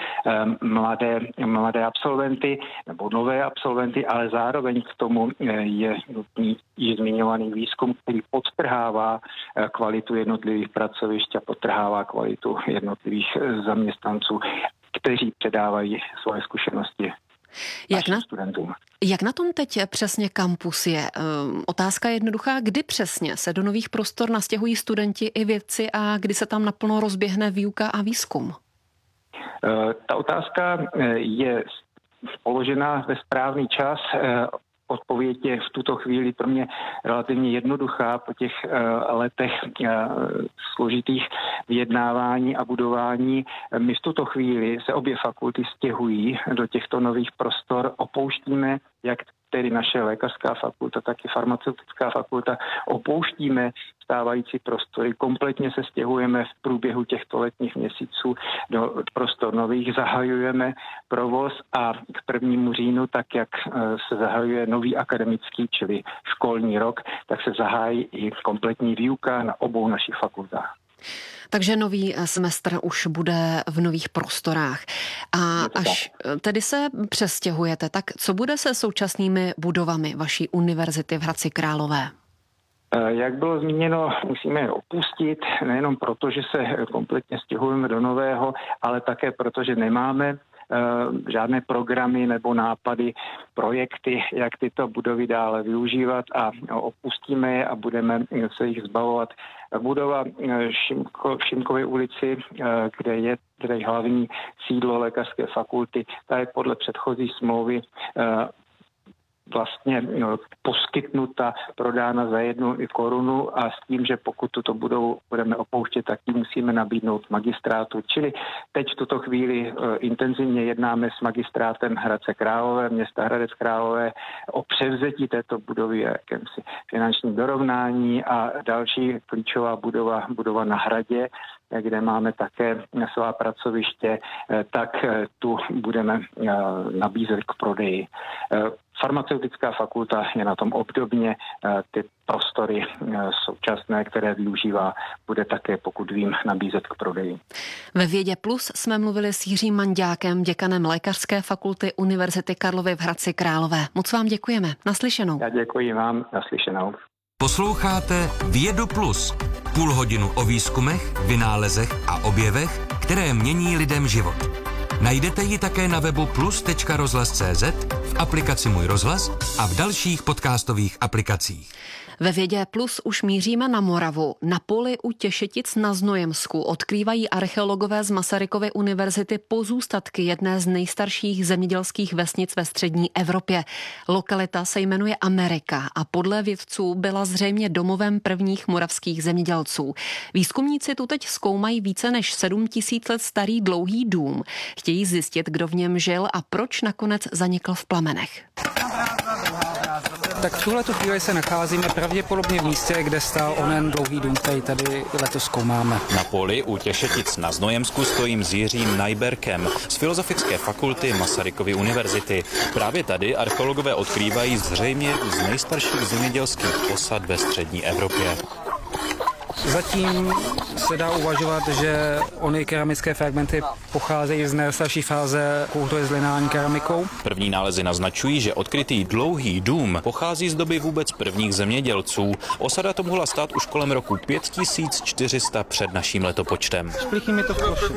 mladé absolventy nebo nové absolventy, ale zároveň k tomu je nutný již zmiňovaný výzkum, který podtrhává kvalitu jednotlivých pracovišť a podtrhává kvalitu jednotlivých zaměstnanců, kteří předávají svoje zkušenosti našim studentům. Jak na tom teď přesně kampus je? Otázka je jednoduchá, kdy přesně se do nových prostor nastěhují studenti i vědci a kdy se tam naplno rozběhne výuka a výzkum? Ta otázka je položena ve správný čas. Odpověď je v tuto chvíli pro mě relativně jednoduchá po těch letech složitých vyjednávání a budování. My v tuto chvíli se obě fakulty stěhují do těchto nových prostor, opouštíme jak tedy naše lékařská fakulta, tak i farmaceutická fakulta, opouštíme stávající prostory, kompletně se stěhujeme v průběhu těchto letních měsíců do prostor nových, zahajujeme provoz a k 1. říjnu, tak jak se zahajuje nový akademický, čili školní rok, tak se zahájí i kompletní výuka na obou našich fakultách. Takže nový semestr už bude v nových prostorách. A až tedy se přestěhujete, tak co bude se současnými budovami vaší univerzity v Hradci Králové? Jak bylo zmíněno, musíme je opustit, nejenom proto, že se kompletně stěhujeme do nového, ale také proto, že nemáme žádné programy nebo nápady, projekty, jak tyto budovy dále využívat a opustíme je a budeme se jich zbavovat. Budova v Šimkově ulici, kde je hlavní sídlo lékařské fakulty, ta je podle předchozí smlouvy vlastně poskytnuta, prodána za 1 korunu a s tím, že pokud tuto budeme opouštět, tak ji musíme nabídnout magistrátu. Čili teď v tuto chvíli intenzivně jednáme s magistrátem Hradce Králové, města Hradec Králové o převzetí této budovy a jakémsi finančním dorovnání a další klíčová budova na Hradě, kde máme také svá pracoviště, tak tu budeme nabízet k prodeji. Farmaceutická fakulta je na tom obdobně, ty prostory současné, které využívá, bude také, pokud vím, nabízet k prodeji. Ve Vědě Plus jsme mluvili s Jiřím Manďákem, děkanem Lékařské fakulty Univerzity Karlovy v Hradci Králové. Moc vám děkujeme. Naslyšenou. Já děkuji vám. Naslyšenou. Posloucháte Vědu Plus. Půl hodinu o výzkumech, vynálezech a objevech, které mění lidem život. Najdete ji také na webu plus.rozhlas.cz, v aplikaci Můj rozhlas a v dalších podcastových aplikacích. Ve Vědě Plus už míříme na Moravu. Na poli u Těšetic na Znojemsku odkrývají archeologové z Masarykovy univerzity pozůstatky jedné z nejstarších zemědělských vesnic ve střední Evropě. Lokalita se jmenuje Amerika a podle vědců byla zřejmě domovem prvních moravských zemědělců. Výzkumníci tu teď zkoumají více než 7 000 let starý dlouhý dům. Chtějí zjistit, kdo v něm žil a proč nakonec zanikl v plamenech. Tak v tuhletu chvíli se nacházíme pravděpodobně v místě, kde stál onen dlouhý dům, který tady letos zkoumáme. Na poli u Těšetic na Znojemsku stojím s Jiřím Najberkem z Filozofické fakulty Masarykovy univerzity. Právě tady archeologové odkrývají zřejmě jednu z nejstarších zemědělských osad ve střední Evropě. Zatím se dá uvažovat, že ony keramické fragmenty pocházejí z nejstarší fáze kultury s lineární keramikou. První nálezy naznačují, že odkrytý dlouhý dům pochází z doby vůbec prvních zemědělců. Osada to mohla stát už kolem roku 5400 před naším letopočtem. Šplichy mi to vplošit.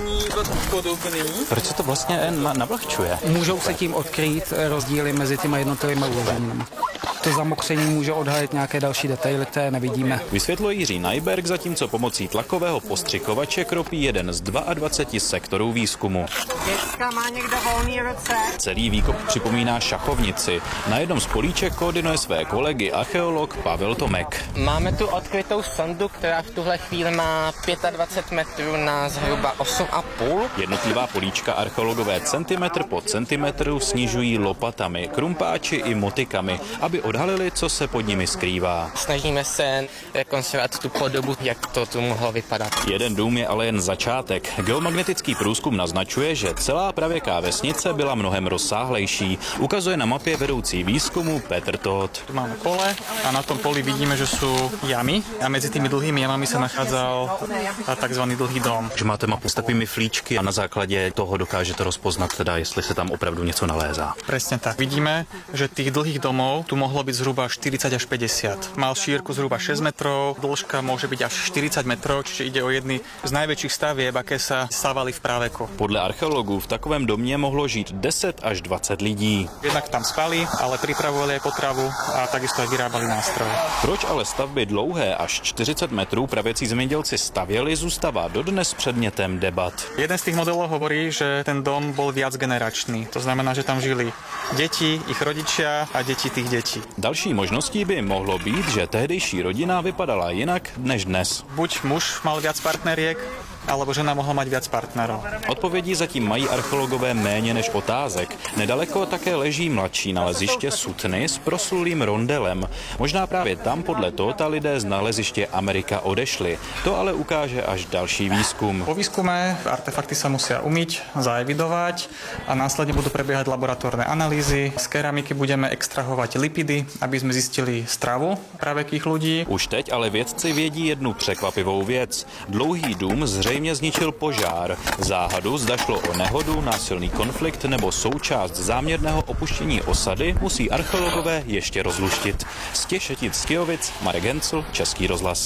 Proč se to vlastně navlhčuje? Můžou se tím odkrýt rozdíly mezi těma jednotlivými uloženinami. To zamokření může odhalit nějaké další detaily, které nevidíme. Vysvětluje Jiří Najberk, zatímco pomocí tlakového postřikovače kropí jeden z 22 sektorů výzkumu. Dneska má někdo volný ruce? Celý výkop připomíná šachovnici. Na jednom z políček koordinuje své kolegy archeolog Pavel Tomek. Máme tu odkrytou sondu, která v tuhle chvíli má 25 metrů na zhruba 8,5. Jednotlivá políčka archeologové centimetr po centimetru snižují lopatami, krumpáči i motikami, aby odhalili, co se pod nimi skrývá. Snažíme se rekonstruovat tu podobu, jak to tu mohlo vypadat. Jeden dům je ale jen začátek. Geomagnetický průzkum naznačuje, že celá pravěká vesnice byla mnohem rozsáhlejší. Ukazuje na mapě vedoucí výzkumu Petr Todt. Tu máme pole a na tom poli vidíme, že sú jamy a mezi tými dlhými jamami se nachádzal takzvaný dlhý dom. Že máte mapu s takovými flíčky a na základě toho dokážete rozpoznat teda, jestli se tam opravdu něco nalézá. Presne tak. Vidíme, že tých dlhých domov tu mohlo byť zhruba 40 až 50. Mal šírku zhruba 6 metrov, dĺžka môže byť až 40 metrov, čiže ide o jedny z najväčších stavieb, aké sa stávali v praveku. Podle archeologů v takovém domě mohlo žít 10 až 20 lidí. Jednak tam spali, ale pripravovali aj potravu a takisto aj vyrábali nástroje. Proč ale stavby dlouhé až 40 metrů pravěcí zemědělci stavěli, zůstává dodnes předmětem debat. Jeden z tých modelov hovorí, že ten dom bol viacgeneračný. To znamená, že tam žili deti, ich rodičia a deti tých detí. Další možností by mohlo být, že tehdejší rodina vypadala jinak než dnes. Buď muž mal viac partneriek, alebo žena mohla mať viac partnerov. Odpovědí zatím mají archeologové méně než otázek. Nedaleko také leží mladší naleziště Sutny s proslulým rondelem. Možná právě tam podle Tota lidé z naleziště Amerika odešli. To ale ukáže až další výzkum. Po výskume artefakty sa musia umyť, zaevidovať a následne budú prebiehať laboratórne analýzy. Z keramiky budeme extrahovať lipidy, aby sme zistili stravu pravekých ľudí. Už teď ale vědci vědí jednu překvapivou věc. Dlouhý dům zřejmě zničil požár. Záhadu, zda šlo o nehodu, násilný konflikt nebo součást záměrného opuštění osady, musí archeologové ještě rozluštit. Z Těšetic z Kyjovic, Marek Hencl, Český rozhlas.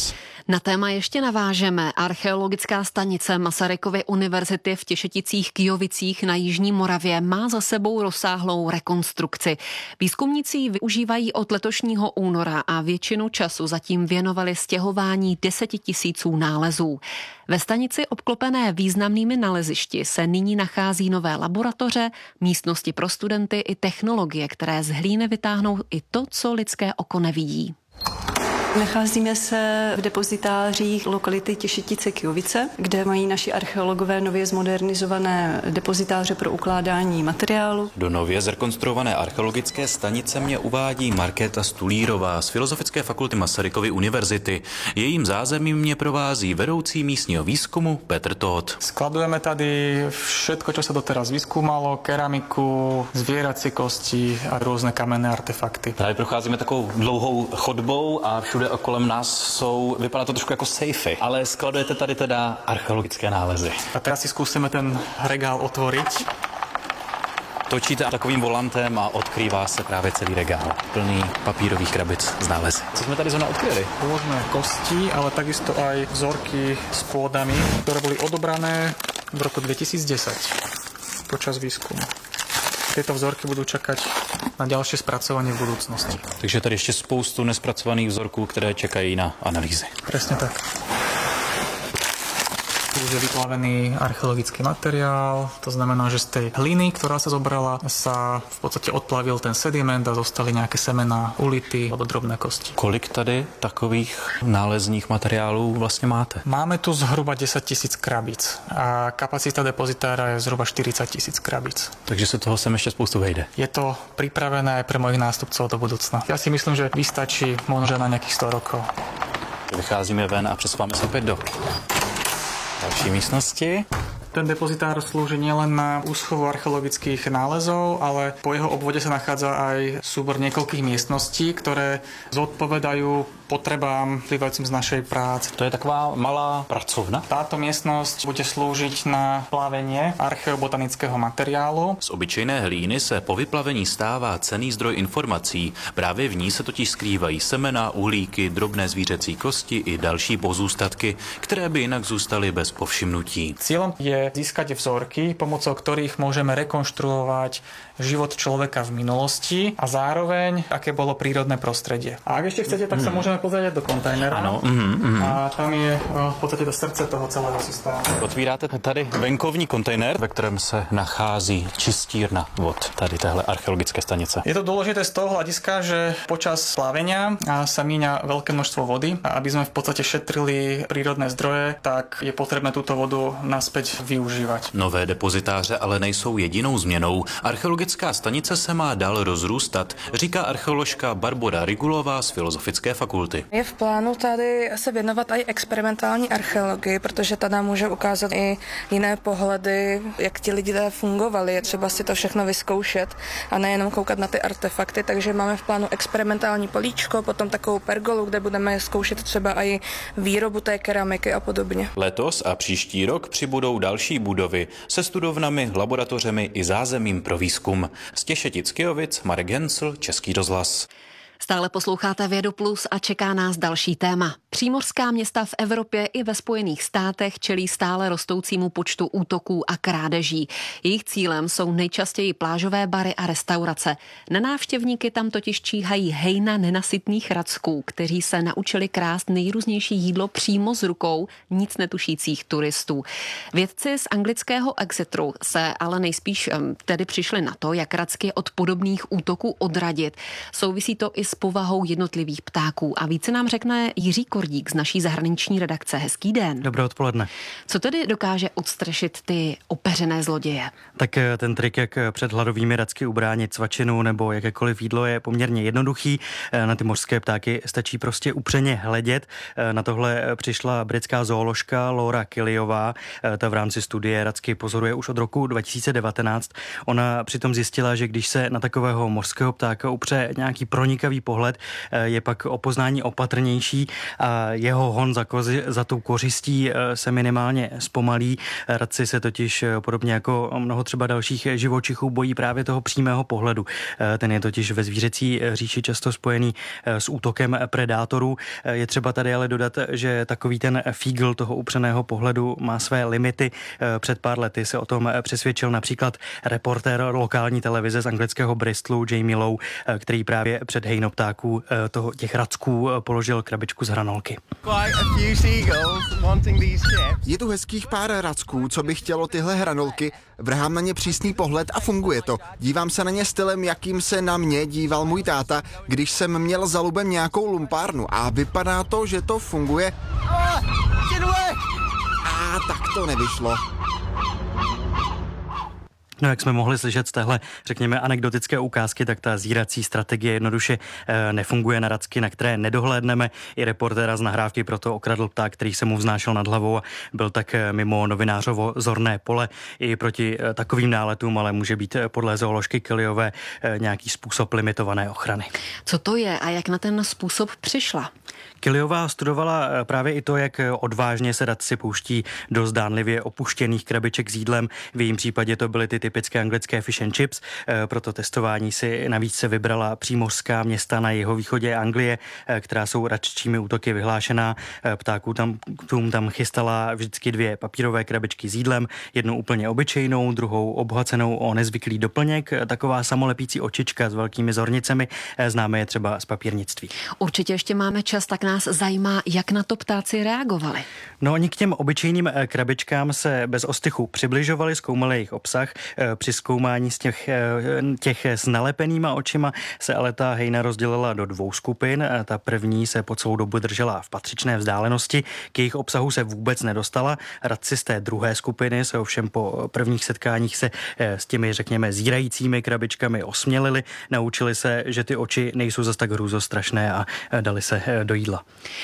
Na téma ještě navážeme. Archeologická stanice Masarykovy univerzity v Těšeticích-Kyjovicích na jižní Moravě má za sebou rozsáhlou rekonstrukci. Výzkumníci ji využívají od letošního února a většinu času zatím věnovali stěhování 10 000 nálezů. Ve stanici obklopené významnými nalezišti se nyní nachází nové laboratoře, místnosti pro studenty i technologie, které z hlíny vytáhnou i to, co lidské oko nevidí. Nacházíme se v depozitářích lokality Těšetice-Kyjovice, kde mají naši archeologové nově zmodernizované depozitáře pro ukládání materiálu. Do nově zrekonstruované archeologické stanice mě uvádí Markéta Stulírová z Filozofické fakulty Masarykovy univerzity. Jejím zázemím mě provází vedoucí místního výzkumu Petr Tóth. Skladujeme tady všetko, čo sa doteraz vyskúmalo, keramiku, zvieracie kosti a různé kamenné artefakty. Právě procházíme takovou dlouhou chodbou a všude kolem nás vypadá to trošku jako sejfy, ale skladujete tady teda archeologické nálezy. A teraz si skúsime ten regál otvoriť. Točíte takovým volantem a odkrývá se právě celý regál, plný papírových krabic z nálezy. Co jsme tady zrovna odkryli? Rôzne kosti, ale takisto aj vzorky s pôdami, ktoré boli odobrané v roku 2010 počas výskumu. Tieto vzorky budú čakať na ďalšie spracovanie v budúcnosti. Takže tady ještě spoustu nespracovaných vzorků, které čekají na analýzy. Presne tak. Tu už je vyplavený archeologický materiál, to znamená, že z tej hliny, ktorá sa zobrala, sa v podstate odplavil ten sediment a zostali nejaké semená, ulity alebo drobné kosti. Kolik tady takových nálezních materiálů vlastně máte? Máme tu zhruba 10 000 krabic a kapacita depozitára je zhruba 40 000 krabic. Takže se toho sem ještě spoustu vejde. Je to pripravené aj pre mojich nástupcov do budúcna. Ja si myslím, že vystačí možno na nejakých 100 rokov. Vycházíme ven a přesouváme se opět do další místnosti. Ten depozitár slúži nielen na úschovu archeologických nálezov, ale po jeho obvode sa nachádza aj súbor niekoľkých miestností, ktoré zodpovedajú potrebám vyplývajúcim z našej práce. To je taková malá pracovna. Táto miestnosť bude slúžiť na plávenie archeobotanického materiálu. Z obyčejné hlíny se po vyplavení stává cenný zdroj informací. Právě v ní se totiž skrývají semena, uhlíky, drobné zvířecí kosti i další pozůstatky, které by jinak zůstaly bez povšimnutí. Cieľom je získať vzorky, pomocou ktorých môžeme rekonštruovať život človeka v minulosti a zároveň, aké bolo prírodné prostredie. A ak ešte chcete, tak sa môžeme pozrieť do kontajnera. Ano. A tam je v podstate to srdce toho celého systému. Otvíráte tady venkovní kontejner, ve kterém se nachází čistírna vod tady téhle archeologické stanice. Je to dôležité z toho hľadiska, že počas plávenia sa míňa veľké množstvo vody a aby sme v podstate šetrili prírodné zdroje, tak je potrebné túto vodu naspäť využívať. Nové depozitáře ale nejsou jedinou změnou. Archeologická stanice se má dál rozrůstat, říká archeoložka Barbora Rigulová z Filozofické fakulty. Je v plánu tady se věnovat i experimentální archeologii, protože tady může ukázat i jiné pohledy, jak ti lidé fungovali. Je třeba si to všechno vyzkoušet a nejenom koukat na ty artefakty, takže máme v plánu experimentální políčko, potom takovou pergolu, kde budeme zkoušet třeba i výrobu té keramiky a podobně. Letos a příští rok přibudou další budovy se studovnami, laboratořemi i zázemím pro výzkum. Z Těšetic-Kyjovic Marek Hensl, Český rozhlas. Stále posloucháte Vědu Plus a čeká nás další téma. Přímořská města v Evropě i ve Spojených státech čelí stále rostoucímu počtu útoků a krádeží. Jejich cílem jsou nejčastěji plážové bary a restaurace. Na návštěvníky tam totiž číhají hejna nenasytných racků, kteří se naučili krást nejrůznější jídlo přímo z rukou nic netušících turistů. Vědci z anglického Exeteru se ale nejspíš tedy přišli na to, jak racky od podobných útoků odradit. Souvisí to i s povahou jednotlivých ptáků. A více nám řekne Jiří Kordík z naší zahraniční redakce. Hezký den. Dobré odpoledne. Co tedy dokáže odstrašit ty opeřené zloděje? Tak ten trik, jak před hladovými racky ubránit svačinu nebo jakékoliv jídlo, je poměrně jednoduchý. Na ty mořské ptáky stačí prostě upřeně hledět. Na tohle přišla britská zooložka Laura Killiová. Ta v rámci studie racky pozoruje už od roku 2019. Ona přitom zjistila, že když se na takového mořského ptáka upře nějaký pronikavý prvý pohled, je pak o poznání opatrnější a jeho hon za tou kořistí se minimálně zpomalí. Radci se totiž podobně jako mnoho třeba dalších živočichů bojí právě toho přímého pohledu. Ten je totiž ve zvířecí říši často spojený s útokem predátorů. Je třeba tady ale dodat, že takový ten fígl toho upřeného pohledu má své limity. Před pár lety se o tom přesvědčil například reportér lokální televize z anglického Bristolu Jamie Lowe, který právě před hejnoptáků těch racků položil krabičku z hranolky. Je tu hezkých pár racků, co by chtělo tyhle hranolky, vrhám na ně přísný pohled a funguje to. Dívám se na ně stylem, jakým se na mě díval můj táta, když jsem měl za lubem nějakou lumpárnu a vypadá to, že to funguje. A tak to nevyšlo. No, jak jsme mohli slyšet z téhle, řekněme, anekdotické ukázky, tak ta zírací strategie jednoduše nefunguje na racky, na které nedohlédneme. I reportéra z nahrávky proto okradl pták, který se mu vznášel nad hlavou a byl tak mimo novinářovo zorné pole. I proti takovým náletům ale může být podle zooložky Killiové nějaký způsob limitované ochrany. Co to je a jak na ten způsob přišla? Killiová studovala právě i to, jak odvážně se radci pouští do zdánlivě opuštěných krabiček s jídlem. V jejím případě to byly ty typické anglické fish and chips. Pro to testování si navíc se vybrala přímořská města na jihovýchodě Anglie, která jsou raččími útoky vyhlášená. Ptákům tam chystala vždycky 2 papírové krabičky s jídlem, jednu úplně obyčejnou, druhou obohacenou o nezvyklý doplněk, taková samolepící očička s velkými zornicemi, známe je třeba z papírnictví. Určitě ještě máme čas, tak nás zajímá, jak na to ptáci reagovali. No, oni k těm obyčejným krabičkám se bez ostychu přibližovali, zkoumali jejich obsah. Při zkoumání z těch s nalepenýma očima se ale ta hejna rozdělila do 2 skupin. Ta první se po celou dobu držela v patřičné vzdálenosti, k jejich obsahu se vůbec nedostala. Radci z té druhé skupiny se ovšem po prvních setkáních se s těmi, řekněme, zírajícími krabičkami osmělili, naučili se, že ty oči nejsou zas tak hrůzostrašné a dali se do jídla.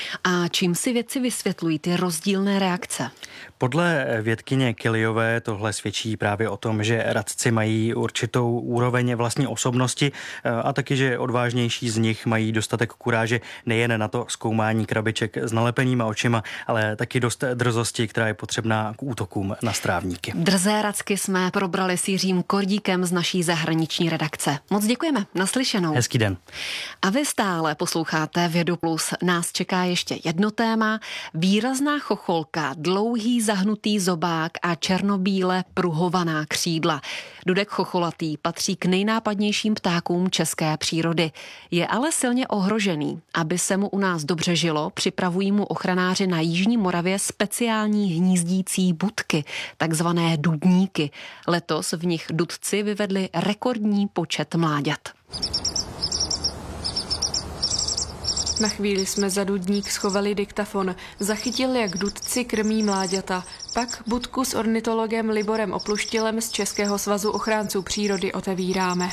A čím si vědci vysvětlují ty rozdílné reakce? Podle vědkyně Killiové tohle svědčí právě o tom, že radci mají určitou úroveň vlastní osobnosti a taky, že odvážnější z nich mají dostatek kuráže nejen na to zkoumání krabiček s nalepenýma očima, ale taky dost drzosti, která je potřebná k útokům na strávníky. Drzé racky jsme probrali s Jiřím Kordíkem z naší zahraniční redakce. Moc děkujeme, naslyšenou. Hezký den. A vy stále posloucháte Vědu Plus. Nás čeká ještě jedno téma. Výrazná chocholka, dlouhý zahnutý zobák a černobíle pruhovaná křídla. Dudek chocholatý patří k nejnápadnějším ptákům české přírody. Je ale silně ohrožený. Aby se mu u nás dobře žilo, připravují mu ochranáři na jižní Moravě speciální hnízdící budky, takzvané dudníky. Letos v nich dudci vyvedli rekordní počet mláďat. Na chvíli jsme za dudník schovali diktafon. Zachytil, jak dudci krmí mláďata. Pak budku s ornitologem Liborem Opluštilem z Českého svazu ochránců přírody otevíráme.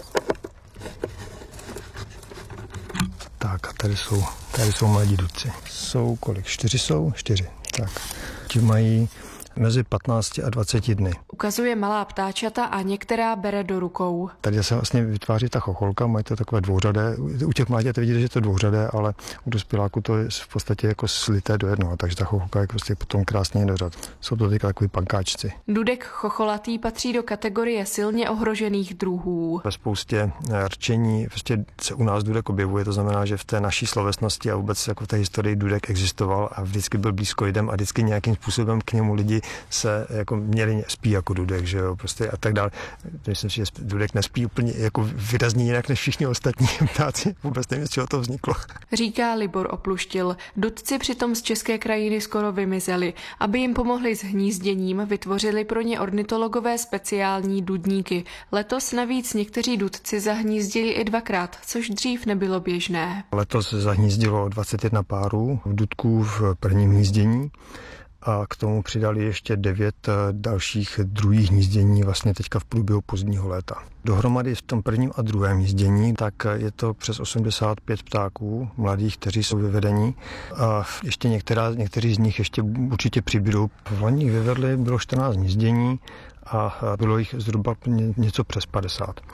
Tak a tady jsou mladí dudci. Jsou kolik? 4 jsou? 4. Tak. Ti mají mezi 15 a 20 dny. Ukazuje malá ptáčata a některá bere do rukou. Tady se vlastně vytváří ta chocholka, mají to takové dvouřadé. U těch mláďat vidíte, že to je dvouřadé, ale u dospěláku to je v podstatě jako slité do jednoho, takže ta chocholka je prostě potom krásně do řad. Jsou to teďka takový pankáčci. Dudek chocholatý patří do kategorie silně ohrožených druhů. Ve spoustě rčení prostě se u nás dudek objevuje, to znamená, že v té naší slovesnosti a vůbec jako v té historii dudek existoval a vždycky byl blízko lidem a vždycky nějakým způsobem k němu lidi se jako měli spí jako dudek, že jo, prostě a tak dále. Myslím si, že dudek nespí úplně jako výrazně jinak než všichni ostatní ptáci. Vůbec nevím, z čeho to vzniklo. Říká Libor Opluštil. Dudci přitom z české krajiny skoro vymizeli. Aby jim pomohli s hnízděním, vytvořili pro ně ornitologové speciální dudníky. Letos navíc někteří dudci zahnízdili i 2krát, což dřív nebylo běžné. Letos zahnízdilo 21 párů dudků v prvním hnízdění. A k tomu přidali ještě 9 dalších druhých hnízdění vlastně teďka v průběhu pozdního léta. Dohromady v tom prvním a druhém hnízdění tak je to přes 85 ptáků mladých, kteří jsou vyvedení. A ještě někteří z nich ještě určitě přibydou. V loni vyvedli bylo 14 hnízdění a bylo jich zhruba něco přes 50.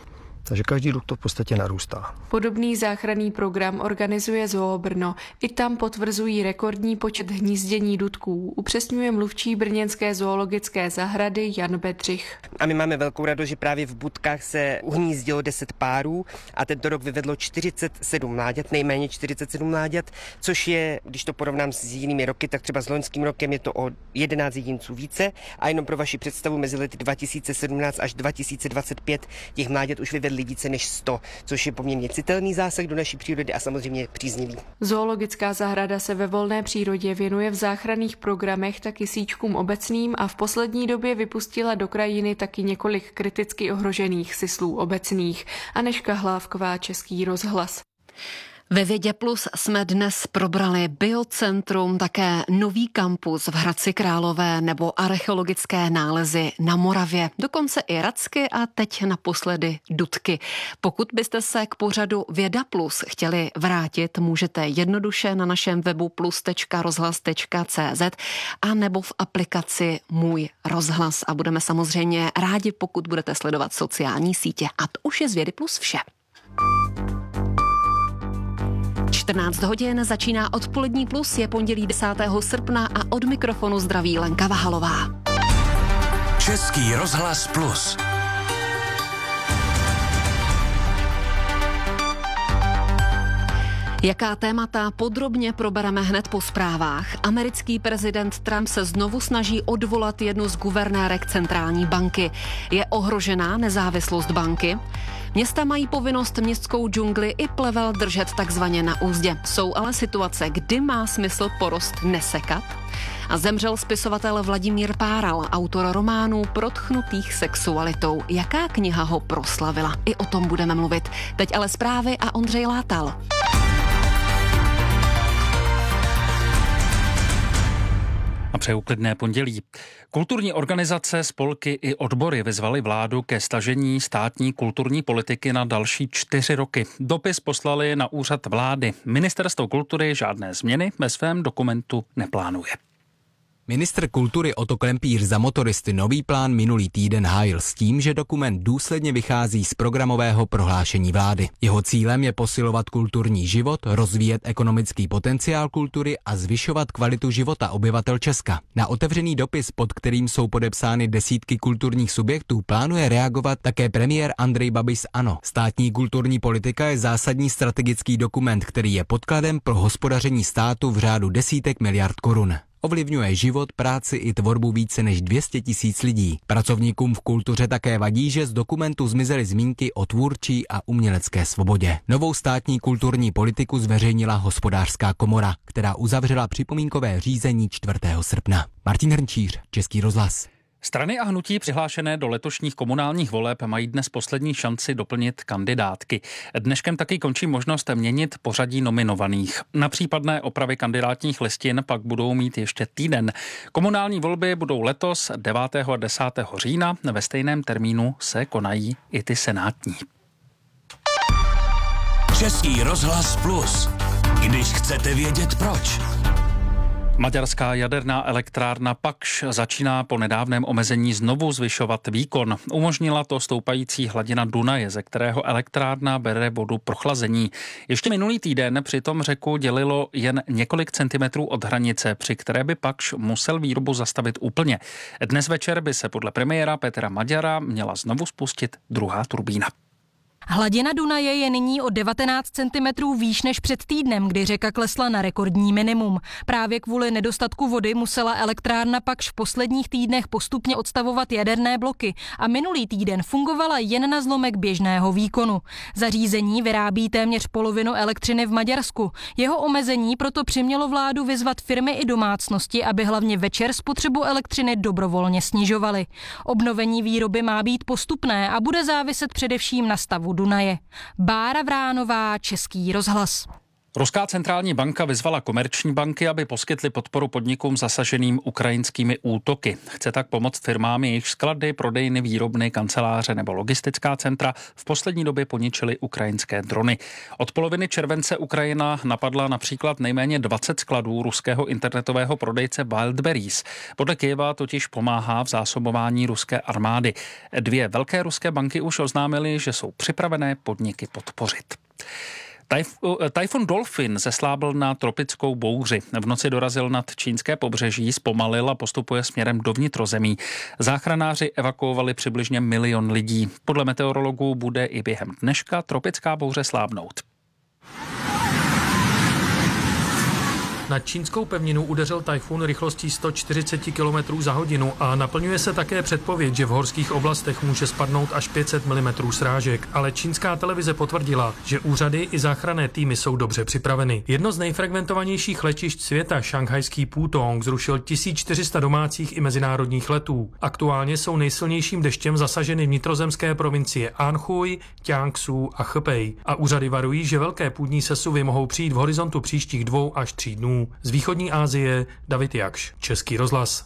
Takže každý rok to v podstatě narůstá. Podobný záchranný program organizuje Zoo Brno. I tam potvrzují rekordní počet hnízdění dudků, upřesňuje mluvčí brněnské zoologické zahrady Jan Bedřich. A my máme velkou radost, že právě v budkách se uhnízdilo 10 párů a tento rok vyvedlo 47 mláďat, nejméně 47 mláďat, což je, když to porovnám s jinými roky, tak třeba s loňským rokem je to o 11 jedinců více. A jenom pro vaši představu, mezi lety 2017 až 2025 těch mláďat už vyvedli více než 100, což je poměrně citelný zásah do naší přírody a samozřejmě příznivý. Zoologická zahrada se ve volné přírodě věnuje v záchranných programech taky síčkům obecným a v poslední době vypustila do krajiny taky několik kriticky ohrožených syslů obecných. Anežka Hlávková, Český rozhlas. Ve Vědě Plus jsme dnes probrali biocentrum, také nový kampus v Hradci Králové nebo archeologické nálezy na Moravě, dokonce i racky a teď naposledy dudky. Pokud byste se k pořadu Věda Plus chtěli vrátit, můžete jednoduše na našem webu plus.rozhlas.cz a nebo v aplikaci Můj rozhlas a budeme samozřejmě rádi, pokud budete sledovat sociální sítě. A to už je z Vědy Plus vše. 14 hodin začíná Odpolední plus, je pondělí 10. srpna a od mikrofonu zdraví Lenka Vahalová. Český rozhlas Plus. Jaká témata podrobně probereme hned po zprávách. Americký prezident Trump se znovu snaží odvolat jednu z guvernérek centrální banky. Je ohrožená nezávislost banky? Města mají povinnost městskou džungli i plevel držet takzvaně na úzdě. Jsou ale situace, kdy má smysl porost nesekat? A zemřel spisovatel Vladimír Páral, autor románů protchnutých sexualitou. Jaká kniha ho proslavila? I o tom budeme mluvit. Teď ale zprávy a Ondřej Látal. A přeju klidné pondělí. Kulturní organizace, spolky i odbory vyzvaly vládu ke stažení státní kulturní politiky na další 4 roky. Dopis poslali na úřad vlády. Ministerstvo kultury žádné změny ve svém dokumentu neplánuje. Ministr kultury Otto Klempíř za motoristy nový plán minulý týden hájil s tím, že dokument důsledně vychází z programového prohlášení vlády. Jeho cílem je posilovat kulturní život, rozvíjet ekonomický potenciál kultury a zvyšovat kvalitu života obyvatel Česka. Na otevřený dopis, pod kterým jsou podepsány desítky kulturních subjektů, plánuje reagovat také premiér Andrej Babiš z ANO. Státní kulturní politika je zásadní strategický dokument, který je podkladem pro hospodaření státu v řádu desítek miliard korun. Ovlivňuje život, práci i tvorbu více než 200 000 lidí. Pracovníkům v kultuře také vadí, že z dokumentu zmizely zmínky o tvůrčí a umělecké svobodě. Novou státní kulturní politiku zveřejnila Hospodářská komora, která uzavřela připomínkové řízení 4. srpna. Martin Hrnčíř, Český rozhlas. Strany a hnutí přihlášené do letošních komunálních voleb mají dnes poslední šanci doplnit kandidátky. Dneškem taky končí možnost měnit pořadí nominovaných. Na případné opravy kandidátních listin pak budou mít ještě týden. Komunální volby budou letos 9. a 10. října. Ve stejném termínu se konají i ty senátní. Český rozhlas Plus. Když chcete vědět proč. Maďarská jaderná elektrárna Pakš začíná po nedávném omezení znovu zvyšovat výkon. Umožnila to stoupající hladina Dunaje, ze kterého elektrárna bere vodu pro chlazení. Ještě minulý týden přitom řeku dělilo jen několik centimetrů od hranice, při které by Pakš musel výrobu zastavit úplně. Dnes večer by se podle premiéra Petra Maďara měla znovu spustit druhá turbína. Hladina Dunaje je nyní o 19 cm výš než před týdnem, kdy řeka klesla na rekordní minimum. Právě kvůli nedostatku vody musela elektrárna Pakš v posledních týdnech postupně odstavovat jaderné bloky a minulý týden fungovala jen na zlomek běžného výkonu. Zařízení vyrábí téměř polovinu elektřiny v Maďarsku. Jeho omezení proto přimělo vládu vyzvat firmy i domácnosti, aby hlavně večer spotřebu elektřiny dobrovolně snižovaly. Obnovení výroby má být postupné a bude záviset především na stavu Dunaje. Bára Vránová, Český rozhlas. Ruská centrální banka vyzvala komerční banky, aby poskytly podporu podnikům zasaženým ukrajinskými útoky. Chce tak pomoct firmám, jejich sklady, prodejny, výrobny, kanceláře nebo logistická centra v poslední době poničily ukrajinské drony. Od poloviny července Ukrajina napadla například nejméně 20 skladů ruského internetového prodejce Wildberries. Podle Kyjeva totiž pomáhá v zásobování ruské armády. 2 velké ruské banky už oznámily, že jsou připravené podniky podpořit. Tajfun Dolphin zeslábl na tropickou bouři. V noci dorazil nad čínské pobřeží, zpomalil a postupuje směrem do vnitrozemí. Záchranáři evakuovali přibližně 1 milion lidí. Podle meteorologů bude i během dneška tropická bouře slábnout. Na čínskou pevninu udeřil tajfun rychlostí 140 km za hodinu a naplňuje se také předpověď, že v horských oblastech může spadnout až 500 mm srážek. Ale čínská televize potvrdila, že úřady i záchranné týmy jsou dobře připraveny. Jedno z nejfrekventovanějších letišť světa, šanghajský Pudong, zrušil 1400 domácích i mezinárodních letů. Aktuálně jsou nejsilnějším deštěm zasaženy vnitrozemské provincie Anhui, Jiangsu a Hebei. A úřady varují, že velké půdní sesuvy mohou přijít v horizontu příštích 2 až 3 dnů. Z východní Asie David Jakš, Český rozhlas.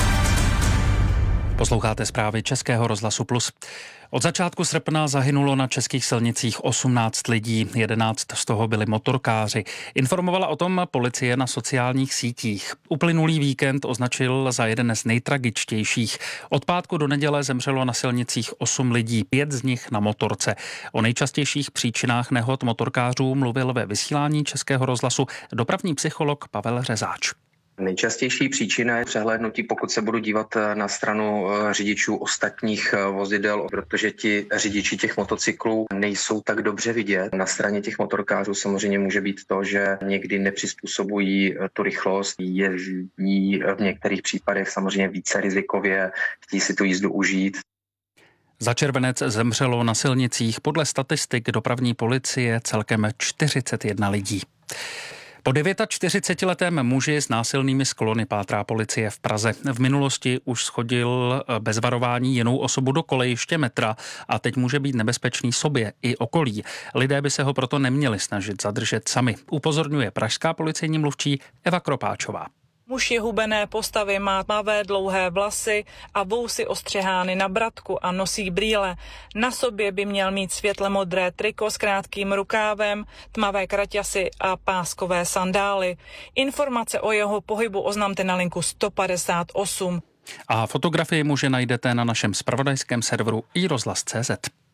Posloucháte zprávy Českého rozhlasu Plus. Od začátku srpna zahynulo na českých silnicích 18 lidí, 11 z toho byli motorkáři. Informovala o tom policie na sociálních sítích. Uplynulý víkend označil za jeden z nejtragičtějších. Od pátku do neděle zemřelo na silnicích 8 lidí, 5 z nich na motorce. O nejčastějších příčinách nehod motorkářů mluvil ve vysílání Českého rozhlasu dopravní psycholog Pavel Řezáč. Nejčastější příčina je přehlédnutí, pokud se budu dívat na stranu řidičů ostatních vozidel, protože ti řidiči těch motocyklů nejsou tak dobře vidět. Na straně těch motorkářů samozřejmě může být to, že někdy nepřizpůsobují tu rychlost, jezdí v některých případech samozřejmě více rizikově, chtějí si tu jízdu užít. Za červenec zemřelo na silnicích podle statistik dopravní policie celkem 41 lidí. Po 49letém muži s násilnými sklony pátrá policie v Praze. V minulosti už shodil bez varování jinou osobu do kolejiště metra a teď může být nebezpečný sobě i okolí. Lidé by se ho proto neměli snažit zadržet sami, upozorňuje pražská policejní mluvčí Eva Kropáčová. Muž je hubené postavy, má tmavé dlouhé vlasy a vousy ostřihány na bratku a nosí brýle. Na sobě by měl mít světle modré triko s krátkým rukávem, tmavé kraťasy a páskové sandály. Informace o jeho pohybu oznamte na linku 158. A fotografii muže najdete na našem zpravodajském serveru iRozhlas.cz.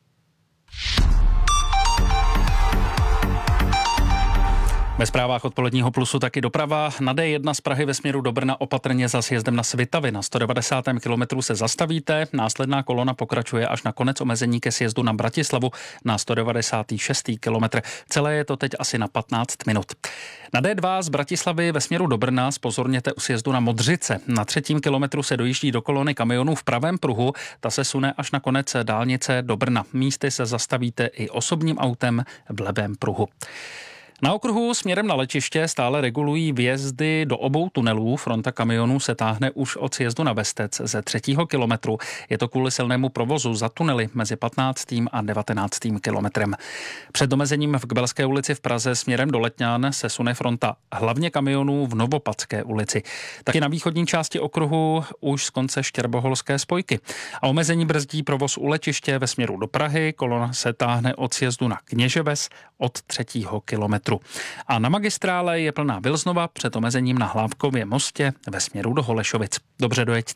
Ve zprávách odpoledního Plusu taky doprava. Na D1 z Prahy ve směru do Brna opatrně za sjezdem na Svitavy. Na 190. kilometru se zastavíte, následná kolona pokračuje až na konec omezení ke sjezdu na Bratislavu na 196. kilometr. Celé je to teď asi na 15 minut. Na D2 z Bratislavy ve směru do Brna zpozorněte u sjezdu na Modřice. Na 3. kilometru se dojíždí do kolony kamionů v pravém pruhu, ta se sune až na konec dálnice do Brna. Místy se zastavíte i osobním autem v levém pruhu. Na okruhu směrem na letiště stále regulují vjezdy do obou tunelů. Fronta kamionů se táhne už od sjezdu na Vestec ze 3. kilometru. Je to kvůli silnému provozu za tunely mezi 15. a 19. kilometrem. Před omezením v Kbelské ulici v Praze směrem do Letňan se sune fronta hlavně kamionů v Novopadské ulici. Taky na východní části okruhu už z konce Štěrboholské spojky. A omezení brzdí provoz u letiště ve směru do Prahy. Kolona se táhne od sjezdu na Kněževes od 3. kilometru. A na magistrále je plná Vilznova před omezením na Hlávkově mostě ve směru do Holešovic. Dobře dojeďte.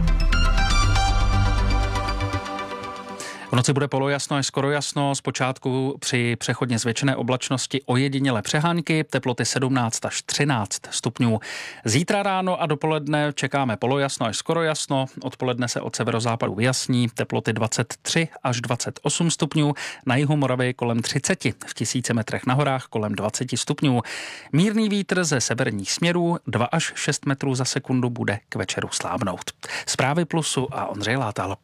V noci bude polojasno až skoro jasno, zpočátku při přechodně zvětšené oblačnosti ojedinělé přehánky, teploty 17 až 13 stupňů. Zítra ráno a dopoledne čekáme polojasno až skoro jasno, odpoledne se od severozápadu vyjasní, teploty 23 až 28 stupňů, na jihu Moravy kolem 30, v 1000 metrech na horách kolem 20 stupňů. Mírný vítr ze severních směrů 2 až 6 metrů za sekundu bude k večeru slábnout. Zprávy Plusu a Ondřej Látal.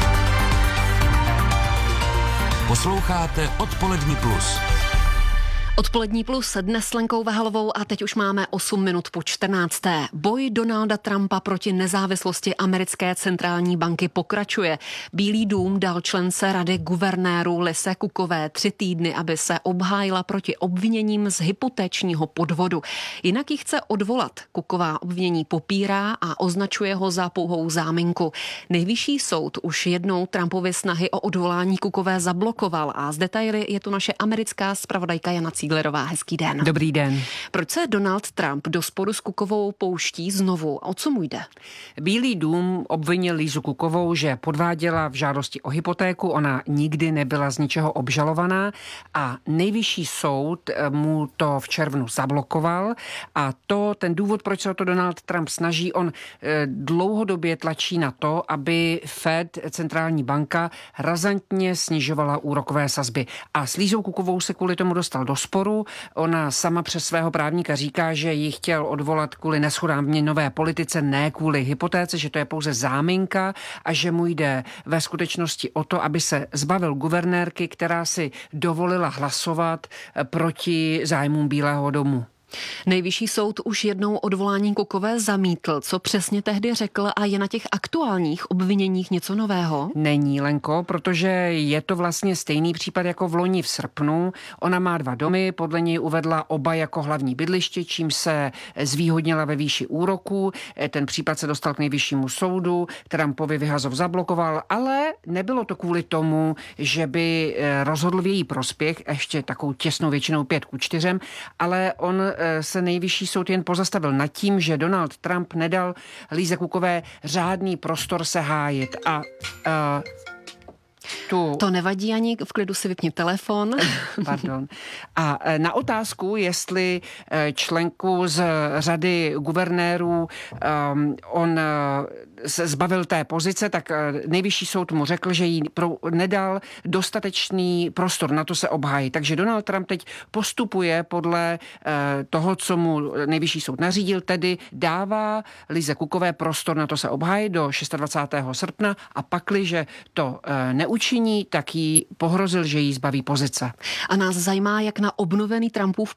Posloucháte Odpolední Plus. Odpolední plus dnes s Lenkou Vahalovou a teď už máme 8 minut po 14. Boj Donalda Trumpa proti nezávislosti americké centrální banky pokračuje. Bílý dům dal člence rady guvernérů Lise Cookové 3 týdny, aby se obhájila proti obviněním z hypotéčního podvodu. Jinak ji chce odvolat. Cooková obvinění popírá a označuje ho za pouhou záminku. Nejvyšší soud už jednou Trumpovy snahy o odvolání Cookové zablokoval a z detaily je tu naše americká zpravodajka Jana Cíglerová. Hezký den. Dobrý den. Proč se Donald Trump do sporu s Cookovou pouští znovu? O co mu jde? Bílý dům obvinil Lisu Cookovou, že podváděla v žádosti o hypotéku. Ona nikdy nebyla z ničeho obžalovaná a nejvyšší soud mu to v červnu zablokoval a ten důvod, proč se o to Donald Trump snaží, on dlouhodobě tlačí na to, aby Fed, centrální banka, razantně snižovala úrokové sazby. A s Lisou Cookovou se kvůli tomu dostal do sporu. Ona sama přes svého právníka říká, že ji chtěl odvolat kvůli neshodám v měnové politice, ne kvůli hypotéce, že to je pouze záminka a že mu jde ve skutečnosti o to, aby se zbavil guvernérky, která si dovolila hlasovat proti zájmům Bílého domu. Nejvyšší soud už jednou odvolání Cookové zamítl. Co přesně tehdy řekl a je na těch aktuálních obviněních něco nového? Není, Lenko, protože je to vlastně stejný případ jako v loni v srpnu. Ona má 2 domy, podle něj uvedla oba jako hlavní bydliště, čím se zvýhodnila ve výši úroku. Ten případ se dostal k nejvyššímu soudu, Trumpovi vyhazov zablokoval, ale nebylo to kvůli tomu, že by rozhodl v její prospěch, ještě takovou těsnou většinou 5-4, ale on se nejvyšší soud jen pozastavil nad tím, že Donald Trump nedal Lise Cookové řádný prostor se hájit a To nevadí ani, v klidu si vypni telefon. Pardon. A na otázku, jestli členku z řady guvernérů on se zbavil té pozice, tak nejvyšší soud mu řekl, že jí nedal dostatečný prostor na to se obhájit. Takže Donald Trump teď postupuje podle toho, co mu nejvyšší soud nařídil, tedy dává Lise Cookové prostor na to se obhájit do 26. srpna a pakliže to neučiní, tak jí pohrozil, že jí zbaví pozice. A nás zajímá, jak na obnovený Trumpův